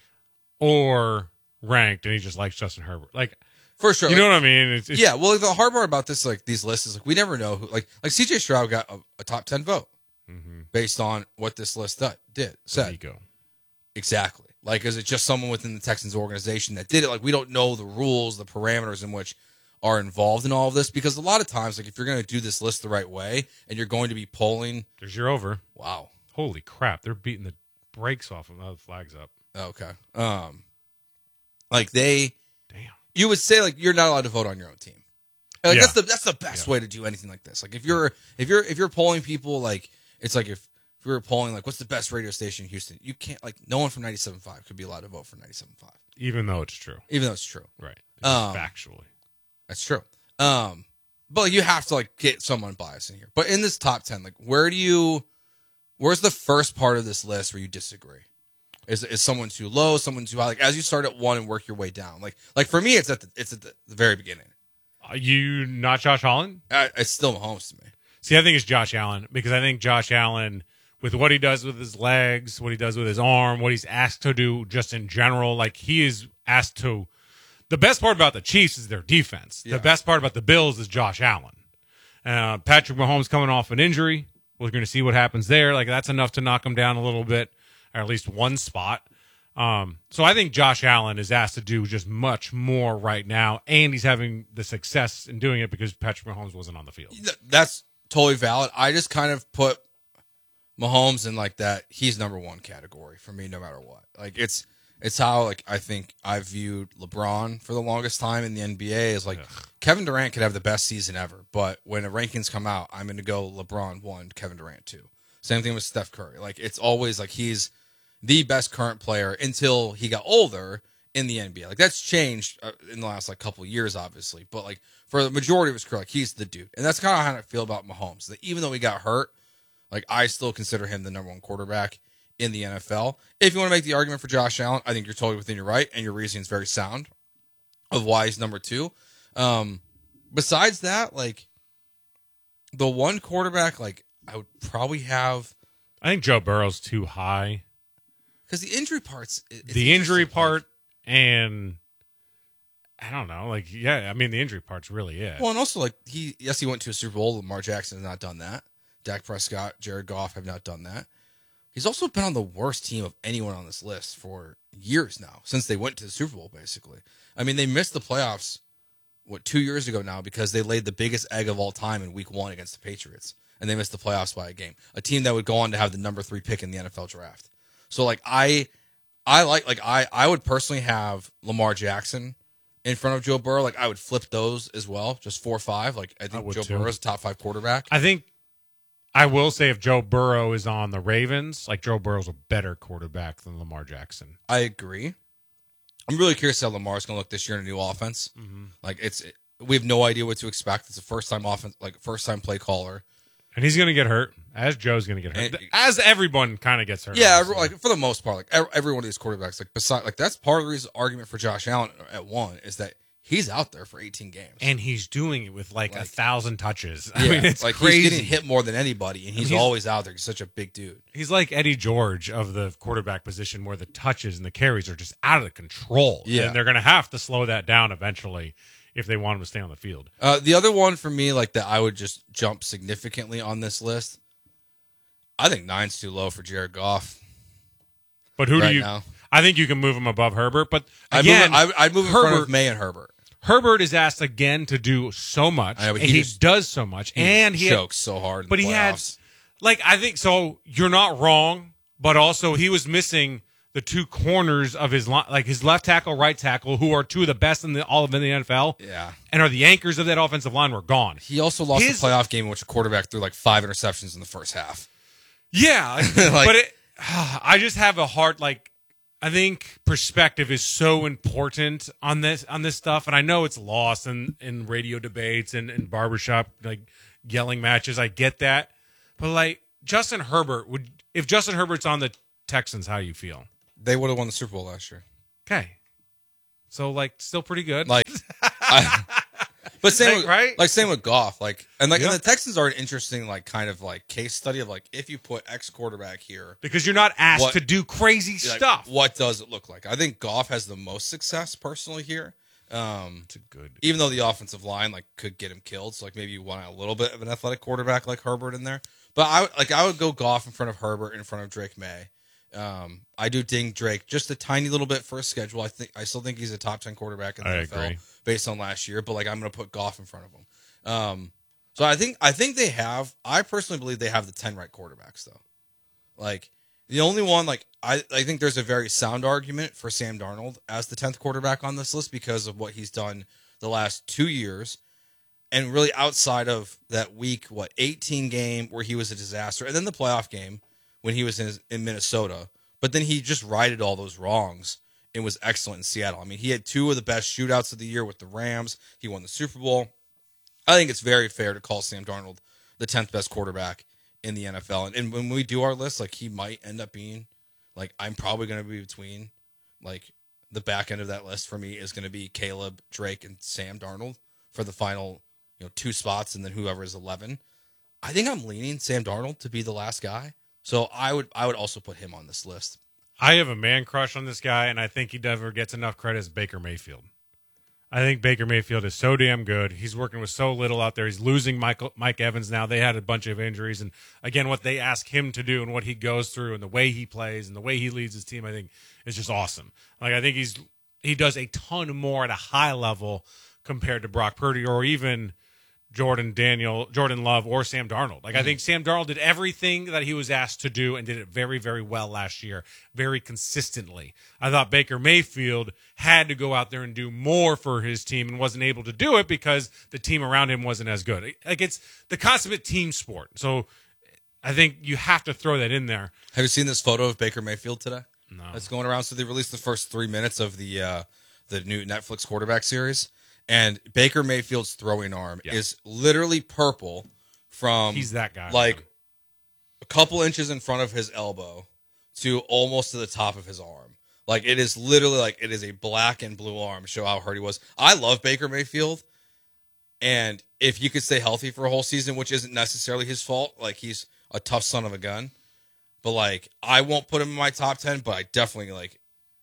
or ranked, and he just likes Justin Herbert. Like for sure, you like, know what I mean? It's, it's, yeah. Well, the hard part about this, like these lists, is like we never know who. Like, like C J Stroud got a, a top ten vote mm-hmm. based on what this list did. did said ego. Exactly. Like, is it just someone within the Texans organization that did it? Like, we don't know the rules, the parameters in which are involved in all of this, because a lot of times, like, if you're going to do this list the right way and you're going to be polling, there's your over. Wow. Holy crap. They're beating the brakes off of the flags up. Okay. Um, like they, damn, you would say like you're not allowed to vote on your own team. Like, yeah. That's the that's the best yeah. way to do anything like this. Like if you're if you're if you're polling people, like it's like if, if we were polling like what's the best radio station in Houston, you can't like no one from ninety-seven point five could be allowed to vote for ninety-seven point five, even though it's true. Even though it's true, right? Um, factually, that's true. Um, but you have to like get some unbiased in here. But in this top ten, like where do you? Where's the first part of this list where you disagree? Is is someone too low? Someone too high? Like as you start at one and work your way down. Like like for me, it's at the it's at the, the very beginning. Are you not Josh Allen? I, it's still Mahomes to me. See, I think it's Josh Allen because I think Josh Allen, with what he does with his legs, what he does with his arm, what he's asked to do just in general, like he is asked to. The best part about the Chiefs is their defense. Yeah. The best part about the Bills is Josh Allen. Uh, Patrick Mahomes coming off an injury. We're going to see what happens there. Like that's enough to knock him down a little bit, or at least one spot. Um, so I think Josh Allen is asked to do just much more right now, and he's having the success in doing it because Patrick Mahomes wasn't on the field. That's totally valid. I just kind of put Mahomes in like that. He's number one category for me, no matter what. Like it's it's how like I think I viewed LeBron for the longest time in the N B A is like Ugh. Kevin Durant could have the best season ever, but when the rankings come out, I'm going to go LeBron one, Kevin Durant two. Same thing with Steph Curry. Like it's always like he's the best current player until he got older in the N B A. Like that's changed uh, in the last like couple of years, obviously. But like for the majority of his career, like he's the dude, and that's kind of how I feel about Mahomes. That even though he got hurt, like I still consider him the number one quarterback in the N F L. If you want to make the argument for Josh Allen, I think you're totally within your right, and your reasoning is very sound of why he's number two. Um, besides that, like the one quarterback, like I would probably have. I think Joe Burrow's too high. Because the injury part's the injury part, and I don't know, like yeah, I mean the injury part's really it. Well, and also like he, yes, he went to a Super Bowl. Lamar Jackson has not done that. Dak Prescott, Jared Goff have not done that. He's also been on the worst team of anyone on this list for years now, since they went to the Super Bowl. Basically, I mean they missed the playoffs what two years ago now because they laid the biggest egg of all time in Week One against the Patriots, and they missed the playoffs by a game. A team that would go on to have the number three pick in the N F L draft. So like I, I like like I I would personally have Lamar Jackson in front of Joe Burrow. Like I would flip those as well, just four or five. Like I think I Joe too. Burrow is a top five quarterback. I think I will say if Joe Burrow is on the Ravens, like Joe Burrow's a better quarterback than Lamar Jackson. I agree. I'm really curious how Lamar's going to look this year in a new offense. Mm-hmm. Like it's it, we have no idea what to expect. It's a first time offense, like first time play caller. And he's going to get hurt, as Joe's going to get hurt, and, as everyone kind of gets hurt. Yeah, every, like for the most part, like every, every one of these quarterbacks, like beside, like that's part of the reason argument for Josh Allen at one is that he's out there for eighteen games, and he's doing it with like, like a thousand touches. Yeah, I mean, it's like crazy. He's getting hit more than anybody, and he's, he's always out there. He's such a big dude. He's like Eddie George of the quarterback position, where the touches and the carries are just out of control. Yeah, and they're going to have to slow that down eventually if they want him to stay on the field. Uh, the other one for me, like that, I would just jump significantly on this list. I think nine's too low for Jared Goff. But who right do you? now. I think you can move him above Herbert. But I'd move, again, him, I'd move in Herbert, front of May and Herbert. Herbert is asked again to do so much, I know, but and he he just- does so much, he and he chokes so hard in But the he had, playoffs. like, I think so. You're not wrong, but also he was missing the two corners of his line, like his left tackle, right tackle, who are two of the best in the all of in the N F L. Yeah. and are the anchors of that offensive line. Were gone. He also lost His- the playoff game in which a quarterback threw like five interceptions in the first half. Yeah, Like- but it, I just have a heart like. I think perspective is so important on this on this stuff, and I know it's lost in, in radio debates and, and barbershop like yelling matches. I get that, but like Justin Herbert would, if Justin Herbert's on the Texans, how you feel? They would have won the Super Bowl last year. Okay, so like still pretty good. Like, I, but same Like, with, right? Like same with Goff. Like and like Yeah. and the Texans are an interesting like kind of like case study of like if you put X quarterback here because you're not asked what- to do crazy like, stuff. What does it look like? I think Goff has the most success personally here. Um, it's a good, even though the offensive line like could get him killed. So like maybe you want a little bit of an athletic quarterback like Herbert in there. But I would- like I would go Goff in front of Herbert in front of Drake May. Um, I do ding Drake just a tiny little bit for his schedule. I think I still think he's a top ten quarterback in the I N F L agree. based on last year. But like I'm going to put Goff in front of him. Um, so I think I think they have. I personally believe they have the ten right quarterbacks though. Like the only one, like I, I think there's a very sound argument for Sam Darnold as the tenth quarterback on this list because of what he's done the last two years, and really outside of that week what eighteen game where he was a disaster, and then the playoff game when he was in in Minnesota, but then he just righted all those wrongs and was excellent in Seattle. I mean, he had two of the best shootouts of the year with the Rams. He won the Super Bowl. I think it's very fair to call Sam Darnold the tenth best quarterback in the N F L. And, and when we do our list, like he might end up being, like I'm probably going to be between, like the back end of that list for me is going to be Caleb, Drake, and Sam Darnold for the final, you know, two spots, and then whoever is eleven. I think I'm leaning Sam Darnold to be the last guy, so I would I would also put him on this list. I have a man crush on this guy, and I think he never gets enough credit as Baker Mayfield. I think Baker Mayfield is so damn good. He's working with so little out there. He's losing Michael, Mike Evans now. They had a bunch of injuries. And, again, what they ask him to do and what he goes through and the way he plays and the way he leads his team, I think, is just awesome. Like, I think he's he does a ton more at a high level compared to Brock Purdy or even Jordan Daniel, Jordan Love, or Sam Darnold. Like, I think Sam Darnold did everything that he was asked to do and did it very, very well last year, very consistently. I thought Baker Mayfield had to go out there and do more for his team and wasn't able to do it because the team around him wasn't as good. Like, it's the consummate team sport. So I think you have to throw that in there. Have you seen this photo of Baker Mayfield today? No. That's going around. So they released the first three minutes of the uh, the new Netflix quarterback series. And Baker Mayfield's throwing arm Yeah. is literally purple from He's that guy. like a couple inches in front of his elbow to almost to the top of his arm. Like it is literally like it is a black and blue arm. Show how hurt he was. I love Baker Mayfield. And if you could stay healthy for a whole season, which isn't necessarily his fault, like he's a tough son of a gun. But like I won't put him in my top ten, but I definitely like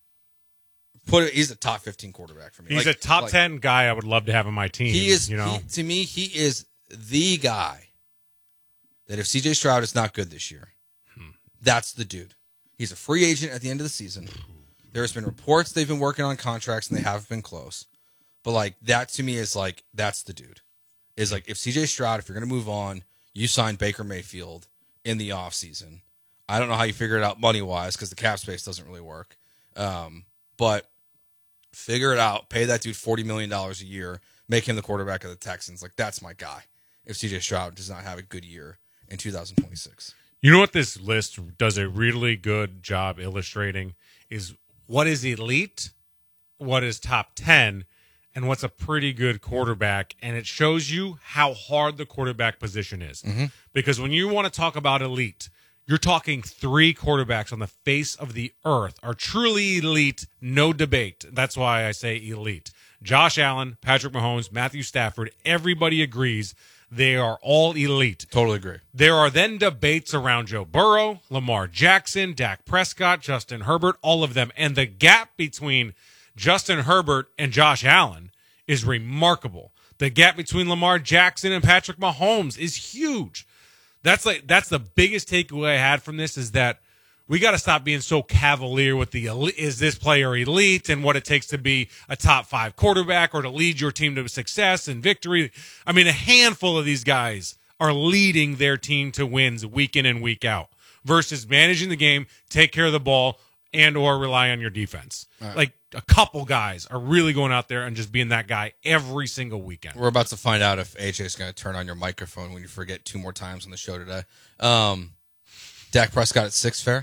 put it. He's a top fifteen quarterback for me. He's Like- a top like, ten guy I would love to have on my team. He is, you know. he- to me, he is the guy that if C J Stroud is not good this year, that's the dude. He's a free agent at the end of the season. There's been reports they've been working on contracts and they have been close. But like that to me is like, that's the dude. Is like if C J Stroud, if you're going to move on, you sign Baker Mayfield in the offseason. I don't know how you figure it out money-wise because the cap space doesn't really work. Um, but figure it out. Pay that dude forty million dollars a year. Make him the quarterback of the Texans. Like, that's my guy if C J Stroud does not have a good year in two thousand twenty-six. You know what this list does a really good job illustrating is what is elite, what is top ten, and what's a pretty good quarterback. And it shows you how hard the quarterback position is. Mm-hmm. Because when you want to talk about elite, you're talking three quarterbacks on the face of the earth are truly elite, no debate. That's why I say elite. Josh Allen, Patrick Mahomes, Matthew Stafford, everybody agrees they are all elite. Totally agree. There are then debates around Joe Burrow, Lamar Jackson, Dak Prescott, Justin Herbert, all of them. And the gap between Justin Herbert and Josh Allen is remarkable. The gap between Lamar Jackson and Patrick Mahomes is huge. That's like that's the biggest takeaway I had from this is that we got to stop being so cavalier with the elite, is this player elite and what it takes to be a top five quarterback or to lead your team to success and victory. I mean, a handful of these guys are leading their team to wins week in and week out versus managing the game, take care of the ball, and or rely on your defense. Right. Like a couple guys are really going out there and just being that guy every single weekend. We're about to find out if A J is going to turn on your microphone when you forget two more times on the show today. Um, Dak Prescott at six, fair?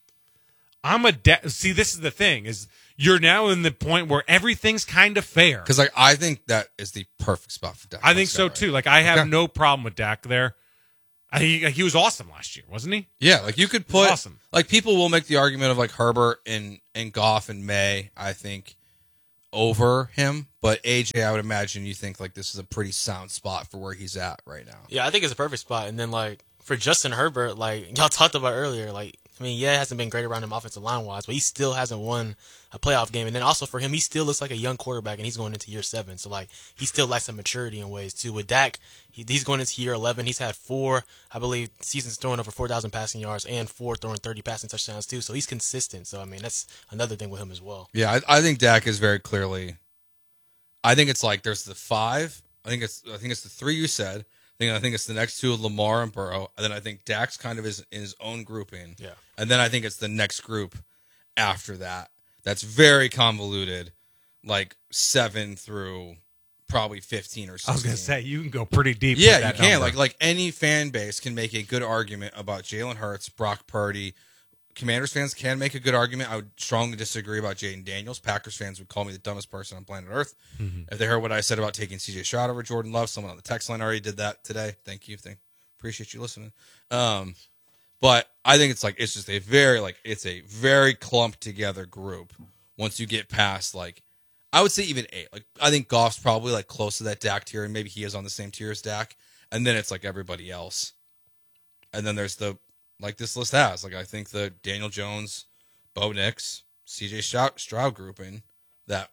I'm a da- see. This is the thing: is you're now in the point where everything's kind of fair. Because like I think that is the perfect spot for Dak. I think so right? too. Like I have okay. no problem with Dak there. I, he he was awesome last year, wasn't he? Yeah, like you could put awesome. Like people will make the argument of like Herbert and and Goff and May. I think over him, but A J, I would imagine you think like this is a pretty sound spot for where he's at right now. Yeah, I think it's a perfect spot. And then like for Justin Herbert, like y'all talked about earlier, like. I mean, yeah, it hasn't been great around him offensive line-wise, but he still hasn't won a playoff game. And then also for him, he still looks like a young quarterback, and he's going into year seven. So, like, he still lacks some maturity in ways, too. With Dak, he, he's going into year eleven. He's had four, I believe, seasons throwing over four thousand passing yards and four throwing thirty passing touchdowns, too. So, he's consistent. So, I mean, that's another thing with him as well. Yeah, I, I think Dak is very clearly – I think it's like there's the five. I think it's I think it's the three you said. I think it's the next two, Lamar and Burrow. And then I think Dak's kind of is in his own grouping. Yeah. And then I think it's the next group after that. That's very convoluted, like seven through probably fifteen or sixteen. I was going to say, you can go pretty deep. Yeah, with that you can. number. Like like any fan base can make a good argument about Jalen Hurts, Brock Purdy. Commanders fans can make a good argument. I would strongly disagree about Jaden Daniels. Packers fans would call me the dumbest person on planet Earth Mm-hmm. if they heard what I said about taking C J Stroud over Jordan Love. Someone on the text line already did that today. Thank you. Thank, appreciate you listening. Um, but I think it's like it's just a very like it's a very clumped together group. Once you get past like, I would say even eight. Like I think Goff's probably like close to that Dak tier, and maybe he is on the same tier as Dak. And then it's like everybody else. And then there's the like this list has. Like I think the Daniel Jones, Bo Nix, C J Stroud, Stroud grouping that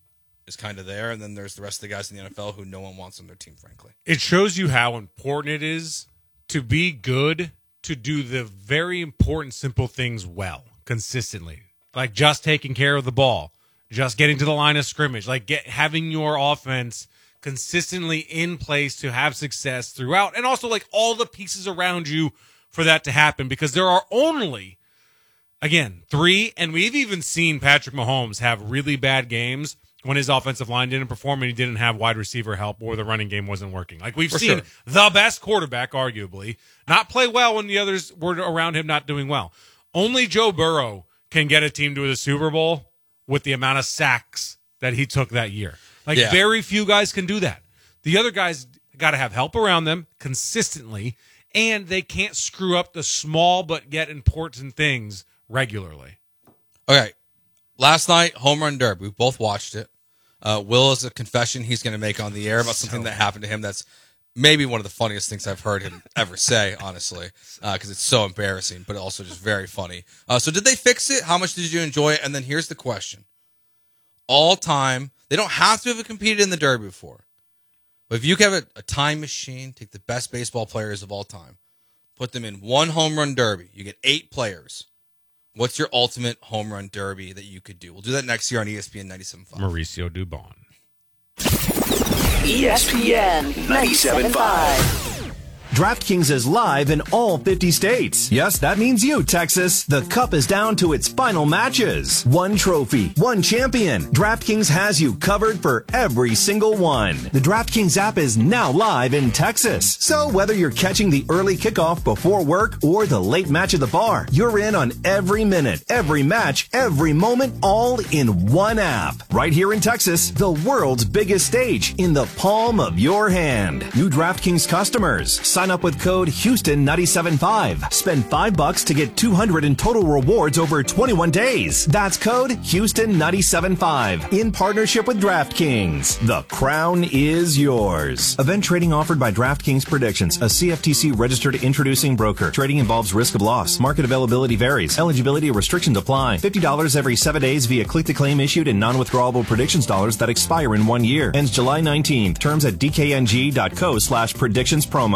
is kind of there, and then there's the rest of the guys in the N F L who no one wants on their team, frankly. It shows you how important it is to be good, to do the very important, simple things well, consistently. Like just taking care of the ball, just getting to the line of scrimmage, like get having your offense consistently in place to have success throughout, and also like all the pieces around you for that to happen, because there are only, again, three, and we've even seen Patrick Mahomes have really bad games when his offensive line didn't perform and he didn't have wide receiver help or the running game wasn't working. Like we've For seen sure. the best quarterback, arguably, not play well when the others were around him not doing well. Only Joe Burrow can get a team to the Super Bowl with the amount of sacks that he took that year. Like Yeah. very few guys can do that. The other guys got to have help around them consistently, and they can't screw up the small but yet important things regularly. Okay. Last night, Home Run Derby. We both watched it. Uh, Will is a confession he's going to make on the air about something that happened to him that's maybe one of the funniest things I've heard him ever say, honestly, because uh, it's so embarrassing, but also just very funny. Uh, so did they fix it? How much did you enjoy it? And then here's the question. All time, they don't have to have competed in the Derby before. But if you have a, a time machine, take the best baseball players of all time, put them in one Home Run Derby, you get eight players. What's your ultimate home run derby that you could do? We'll do that next year on E S P N ninety-seven point five. Mauricio Dubon. E S P N ninety-seven point five. DraftKings is live in all fifty states. Yes, that means you, Texas. The Cup is down to its final matches. One trophy, one champion. DraftKings has you covered for every single one. The DraftKings app is now live in Texas. So whether you're catching the early kickoff before work or the late match at the bar, you're in on every minute, every match, every moment, all in one app. Right here in Texas, the world's biggest stage in the palm of your hand. New DraftKings customers, sign up with code Houston ninety-seven point five. Spend five bucks to get two hundred in total rewards over twenty-one days. That's code Houston ninety-seven point five in partnership with DraftKings. The crown is yours. Event trading offered by DraftKings Predictions, a C F T C registered introducing broker. Trading involves risk of loss. Market availability varies. Eligibility restrictions apply. fifty dollars every seven days via click-to-claim issued in non-withdrawable predictions dollars that expire in one year. Ends July nineteenth. Terms at dkng.co slash predictions promo.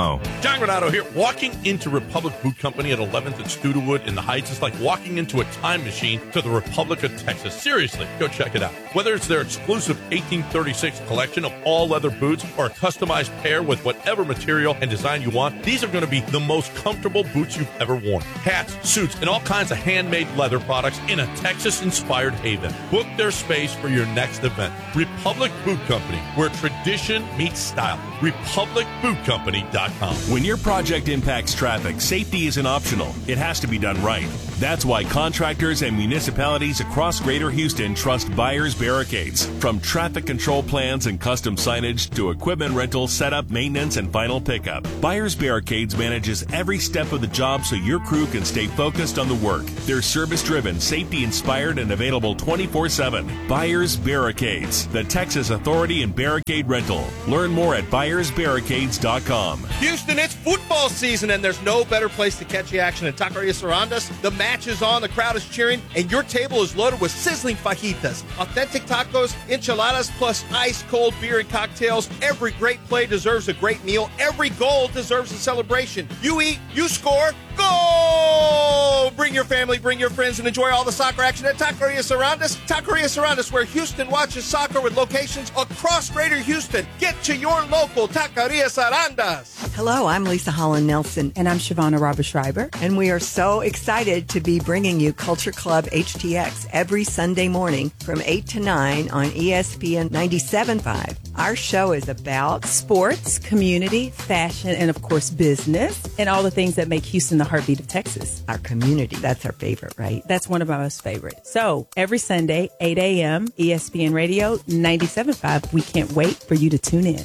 John Granado here. Walking into Republic Boot Company at eleventh and Studewood in the Heights is like walking into a time machine to the Republic of Texas. Seriously, go check it out. Whether it's their exclusive eighteen thirty-six collection of all leather boots or a customized pair with whatever material and design you want, these are going to be the most comfortable boots you've ever worn. Hats, suits, and all kinds of handmade leather products in a Texas-inspired haven. Book their space for your next event. Republic Boot Company, where tradition meets style. republic boot company dot com. When your project impacts traffic, safety isn't optional. It has to be done right. That's why contractors and municipalities across Greater Houston trust Buyers Barricades. From traffic control plans and custom signage to equipment rental, setup, maintenance, and final pickup, Buyers Barricades manages every step of the job so your crew can stay focused on the work. They're service-driven, safety-inspired, and available twenty-four seven. Buyers Barricades, the Texas authority in barricade rental. Learn more at buyers barricades dot com. Houston, it's football season, and there's no better place to catch the action than Taqueria Sarandas. The match is on, the crowd is cheering, and your table is loaded with sizzling fajitas, authentic tacos, enchiladas, plus ice-cold beer and cocktails. Every great play deserves a great meal. Every goal deserves a celebration. You eat, you score, go! Bring your family, bring your friends, and enjoy all the soccer action at Taqueria Sarandas. Taqueria Sarandas, where Houston watches soccer with locations across Greater Houston. Get to your local Taqueria Sarandas. Hello, I'm Lisa Holland Nelson. And I'm Shavonna Robber Schreiber. And we are so excited to be bringing you Culture Club H T X every Sunday morning from eight to nine on E S P N ninety-seven point five. Our show is about sports, community, fashion, and of course business, and all the things that make Houston the heartbeat of Texas. Our community, that's our favorite, right? That's one of our most favorite. So every Sunday, eight a.m., E S P N Radio ninety-seven point five. We can't wait for you to tune in.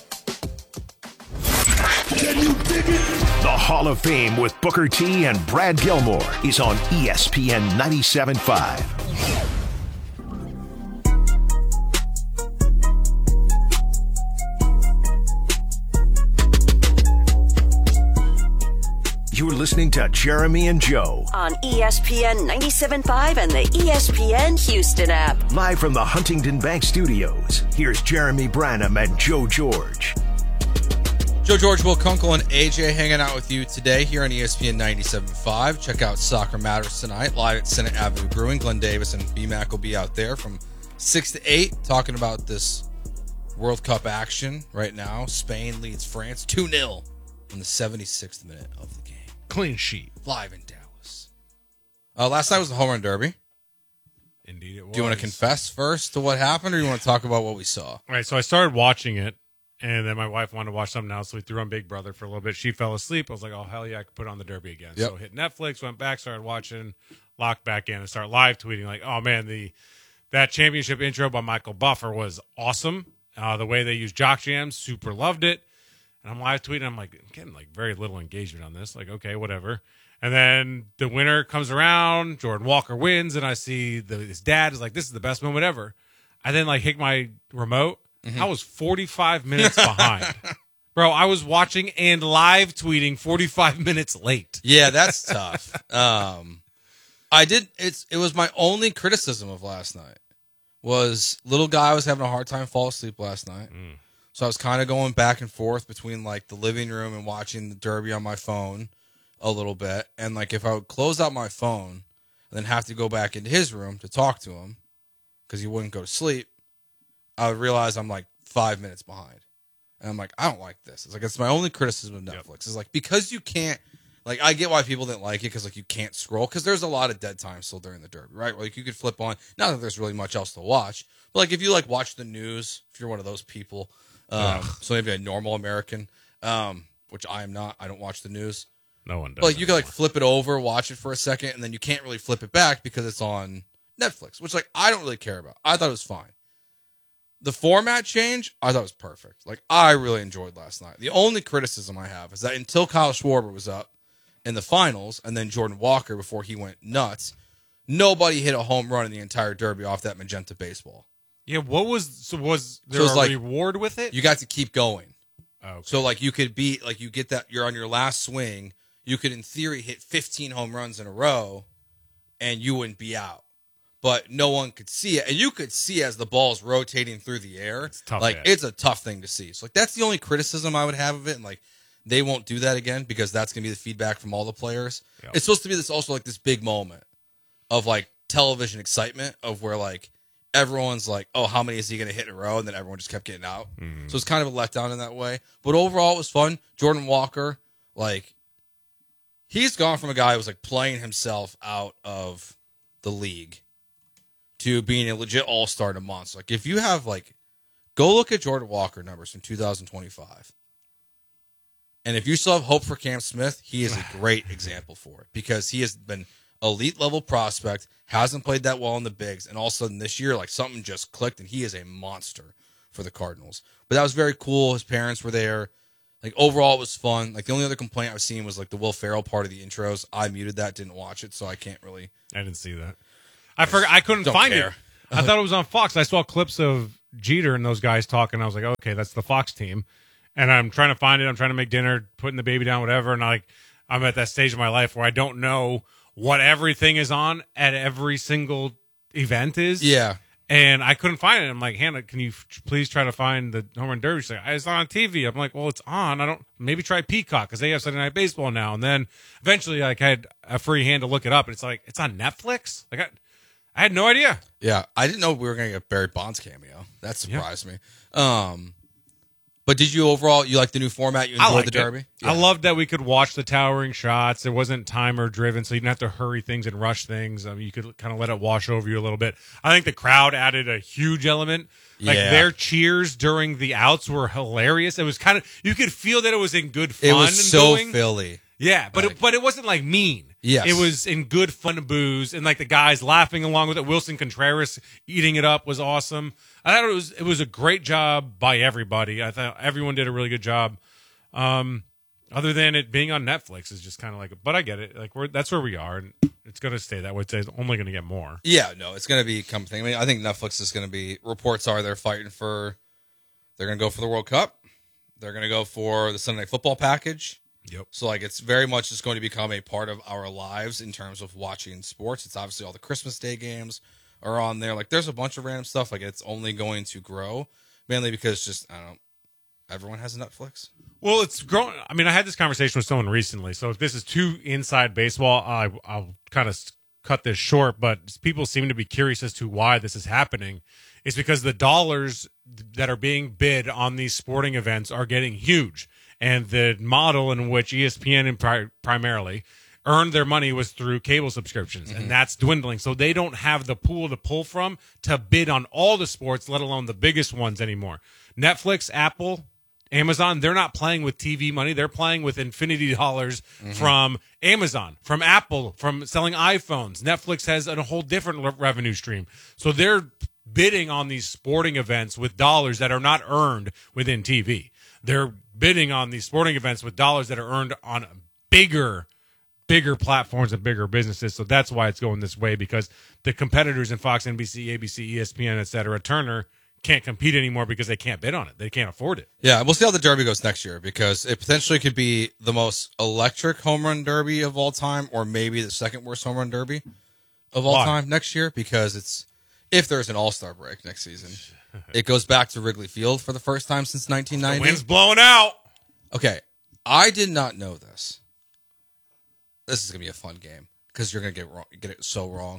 Can you dig it? The Hall of Fame with Booker T and Brad Gilmore is on E S P N ninety-seven point five. You're listening to Jeremy and Joe on E S P N ninety-seven point five and the E S P N Houston app. Live from the Huntington Bank Studios, here's Jeremy Branham and Joe George. Joe George, Will Kunkel, and A J hanging out with you today here on E S P N ninety-seven point five. Check out Soccer Matters tonight, live at Senate Avenue Brewing. Glenn Davis and B-Mac will be out there from six to eight talking about this World Cup action right now. Spain leads France two nil in the seventy-sixth minute of the game. Clean sheet. Live in Dallas. Uh, last night was the home run derby. Indeed it was. Do you want to confess first to what happened, or do you want to talk about what we saw? All right, so I started watching it, and then my wife wanted to watch something else, so we threw on Big Brother for a little bit. She fell asleep. I was like, oh, hell yeah, I could put on the derby again. Yep. So hit Netflix, went back, started watching, locked back in, and started live tweeting like, oh, man, the that championship intro by Michael Buffer was awesome. Uh, the way they used Jock Jams, super loved it. And I'm live tweeting. I'm like, I'm getting like very little engagement on this. Like, okay, whatever. And then the winner comes around. Jordan Walker wins, and I see the, his dad is like, this is the best moment ever. I then like hit my remote. Mm-hmm. I was forty-five minutes behind. Bro, I was watching and live tweeting forty-five minutes late. Yeah, that's tough. Um, I did. It's it was my only criticism of last night. Was little guy was having a hard time fall asleep last night. Mm. So I was kind of going back and forth between like the living room and watching the derby on my phone a little bit. And like if I would close out my phone and then have to go back into his room to talk to him because he wouldn't go to sleep, I would realize I'm like five minutes behind. And I'm like, I don't like this. It's like, it's my only criticism of Netflix. Yep. It's like, because you can't, like, I get why people didn't like it because like you can't scroll because there's a lot of dead time still during the derby, right? Like you could flip on, not that there's really much else to watch, but like if you like watch the news, if you're one of those people, Um, so maybe a normal American, um, which I am not. I don't watch the news. No one does. But like, you can like flip it over, watch it for a second, and then you can't really flip it back because it's on Netflix, which like I don't really care about. I thought it was fine. The format change, I thought was perfect. Like I really enjoyed last night. The only criticism I have is that until Kyle Schwarber was up in the finals, and then Jordan Walker before he went nuts, nobody hit a home run in the entire derby off that magenta baseball. Yeah, what was so was there so a like, reward with it? You got to keep going. Oh, okay. So like you could be like you get that you're on your last swing, you could in theory hit fifteen home runs in a row and you wouldn't be out. But no one could see it. And you could see as the ball's rotating through the air. It's tough like hit. It's a tough thing to see. So like that's the only criticism I would have of it. And like they won't do that again because that's going to be the feedback from all the players. Yep. It's supposed to be this also like this big moment of like television excitement of where like everyone's like, oh, how many is he going to hit in a row? And then everyone just kept getting out. Mm. So it's kind of a letdown in that way. But overall, it was fun. Jordan Walker, like, he's gone from a guy who was like playing himself out of the league to being a legit all-star and a monster. Like, if you have like, go look at Jordan Walker numbers from two thousand twenty-five. And if you still have hope for Cam Smith, he is a great example for it because he has been elite level prospect, hasn't played that well in the bigs, and all of a sudden this year, like something just clicked, and he is a monster for the Cardinals. But that was very cool. His parents were there. Like overall, it was fun. Like the only other complaint I was seeing was like the Will Ferrell part of the intros. I muted that, didn't watch it, so I can't really. I didn't see that. I forgot. I couldn't Don't find care. it. I thought it was on Fox. I saw clips of Jeter and those guys talking. I was like, okay, that's the Fox team. And I'm trying to find it. I'm trying to make dinner, putting the baby down, whatever. And I, like, I'm at that stage of my life where I don't know what everything is on at every single event is. Yeah. And I couldn't find it. I'm like, Hannah, can you f- please try to find the home run derby? She's like, it's on T V. I'm like, well, it's on. I don't, maybe try Peacock because they have Sunday Night Baseball now. And then eventually, like, I had a free hand to look it up. And it's like, it's on Netflix? Like, I, I had no idea. Yeah, I didn't know we were going to get Barry Bonds cameo. That surprised me. Um, but did you overall, you like the new format? You I enjoyed liked the Derby? It. I loved that we could watch the towering shots. It wasn't timer driven, so you didn't have to hurry things and rush things. I mean, you could kind of let it wash over you a little bit. I think the crowd added a huge element. Like Yeah. their cheers during the outs were hilarious. It was kind of, you could feel that it was in good fun. It was and so going. Philly. Yeah, but it, but it wasn't like mean. Yes. It was in good fun booze and like the guys laughing along with it. Wilson Contreras eating it up was awesome. I thought it was it was a great job by everybody. I thought everyone did a really good job. Um, other than it being on Netflix is just kind of like, but I get it. Like we're that's where we are, and it's going to stay that way. It's only going to get more. Yeah, no, it's going to become a thing. I mean, I think Netflix is going to be, reports are they're fighting for, they're going to go for the World Cup. They're going to go for the Sunday Night Football package. Yep. So, like, it's very much just going to become a part of our lives in terms of watching sports. It's obviously all the Christmas Day games are on there. Like, there's a bunch of random stuff. Like, it's only going to grow, mainly because just, I don't know, everyone has a Netflix. Well, it's growing. I mean, I had this conversation with someone recently. So if this is too inside baseball, I, I'll kind of cut this short. But people seem to be curious as to why this is happening. It's because the dollars that are being bid on these sporting events are getting huge. And the model in which E S P N and pri- primarily earned their money was through cable subscriptions, Mm-hmm. and that's dwindling. So they don't have the pool to pull from to bid on all the sports, let alone the biggest ones anymore. Netflix, Apple, Amazon, they're not playing with T V money. They're playing with infinity dollars Mm-hmm. from Amazon, from Apple, from selling iPhones. Netflix has a whole different le- revenue stream. So they're bidding on these sporting events with dollars that are not earned within T V. They're bidding on these sporting events with dollars that are earned on bigger, bigger platforms and bigger businesses. So that's why it's going this way, because the competitors in Fox, N B C, A B C, E S P N, et cetera, Turner, can't compete anymore because they can't bid on it. They can't afford it. Yeah, we'll see how the Derby goes next year, because it potentially could be the most electric home run derby of all time, or maybe the second worst home run derby of all Why? time next year, because it's, if there's an all-star break next season, it goes back to Wrigley Field for the first time since nineteen ninety. The wind's blowing out. Okay, I did not know this. This is going to be a fun game, because you're going to get wrong, get it so wrong.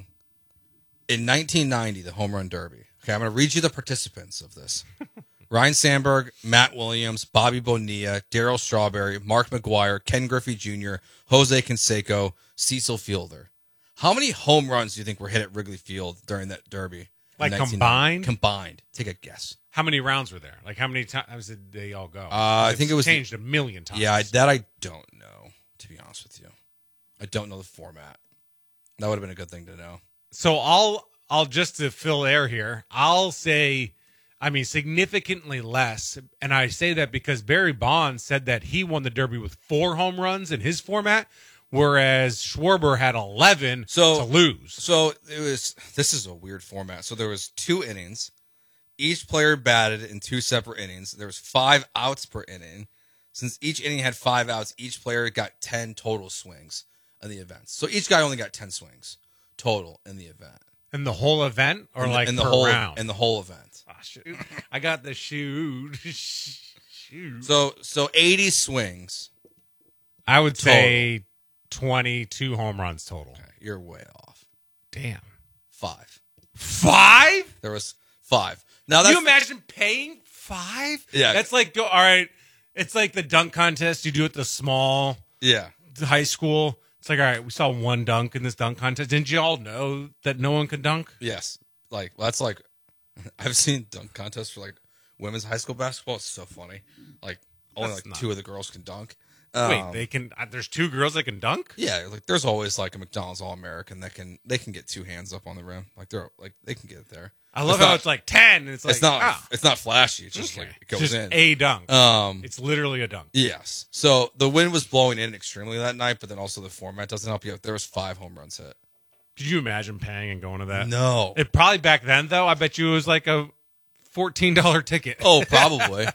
In nineteen ninety, the home run derby. Okay, I'm going to read you the participants of this. Ryan Sandberg, Matt Williams, Bobby Bonilla, Darryl Strawberry, Mark McGuire, Ken Griffey Junior, Jose Canseco, Cecil Fielder. How many home runs do you think were hit at Wrigley Field during that derby? in Like nineteen ninety? combined? Combined. Take a guess. How many rounds were there? Like how many times did they all go? Uh, I think it was changed a million times. Yeah, I, that I don't know, to be honest with you. I don't know the format. That would have been a good thing to know. So I'll I'll just to fill air here, I'll say, I mean, significantly less. And I say that because Barry Bonds said that he won the Derby with four home runs in his format, whereas Schwarber had eleven so, to lose. So it was, this is a weird format. So there was two innings. Each player batted in two separate innings. There was five outs per inning. Since each inning had five outs, each player got ten total swings in the event. So each guy only got ten swings total in the event. In the whole event, or in the, like in the per whole round? in the whole event. Oh, shoot. I got the shoot. shoot. So so eighty swings I would say twenty-two home runs total. Okay, you're way off. Damn. Five. Five? There was five. Now that's Can you imagine paying five? Yeah. That's like, go. all right, it's like the dunk contest you do at the small yeah. high school. It's like, all right, we saw one dunk in this dunk contest. Didn't you all know that no one could dunk? Yes. Like, that's like, I've seen dunk contests for like women's high school basketball. It's so funny. Like, only That's like not- two of the girls can dunk. Wait, Um, they can. Uh, there's two girls that can dunk. Yeah, like there's always like a McDonald's All American that can they can get two hands up on the rim. Like they're like they can get it there. I love It's how not- it's like ten. And it's like it's not ah. it's not flashy. It's just Okay. like it goes It's just in. a dunk. Um, It's literally a dunk. yes. So the wind was blowing in extremely that night, but then also the format doesn't help you. There was five home runs hit. Could you imagine paying and going to that? No. It probably back then though. I bet you it was like a fourteen dollar ticket. Oh, probably.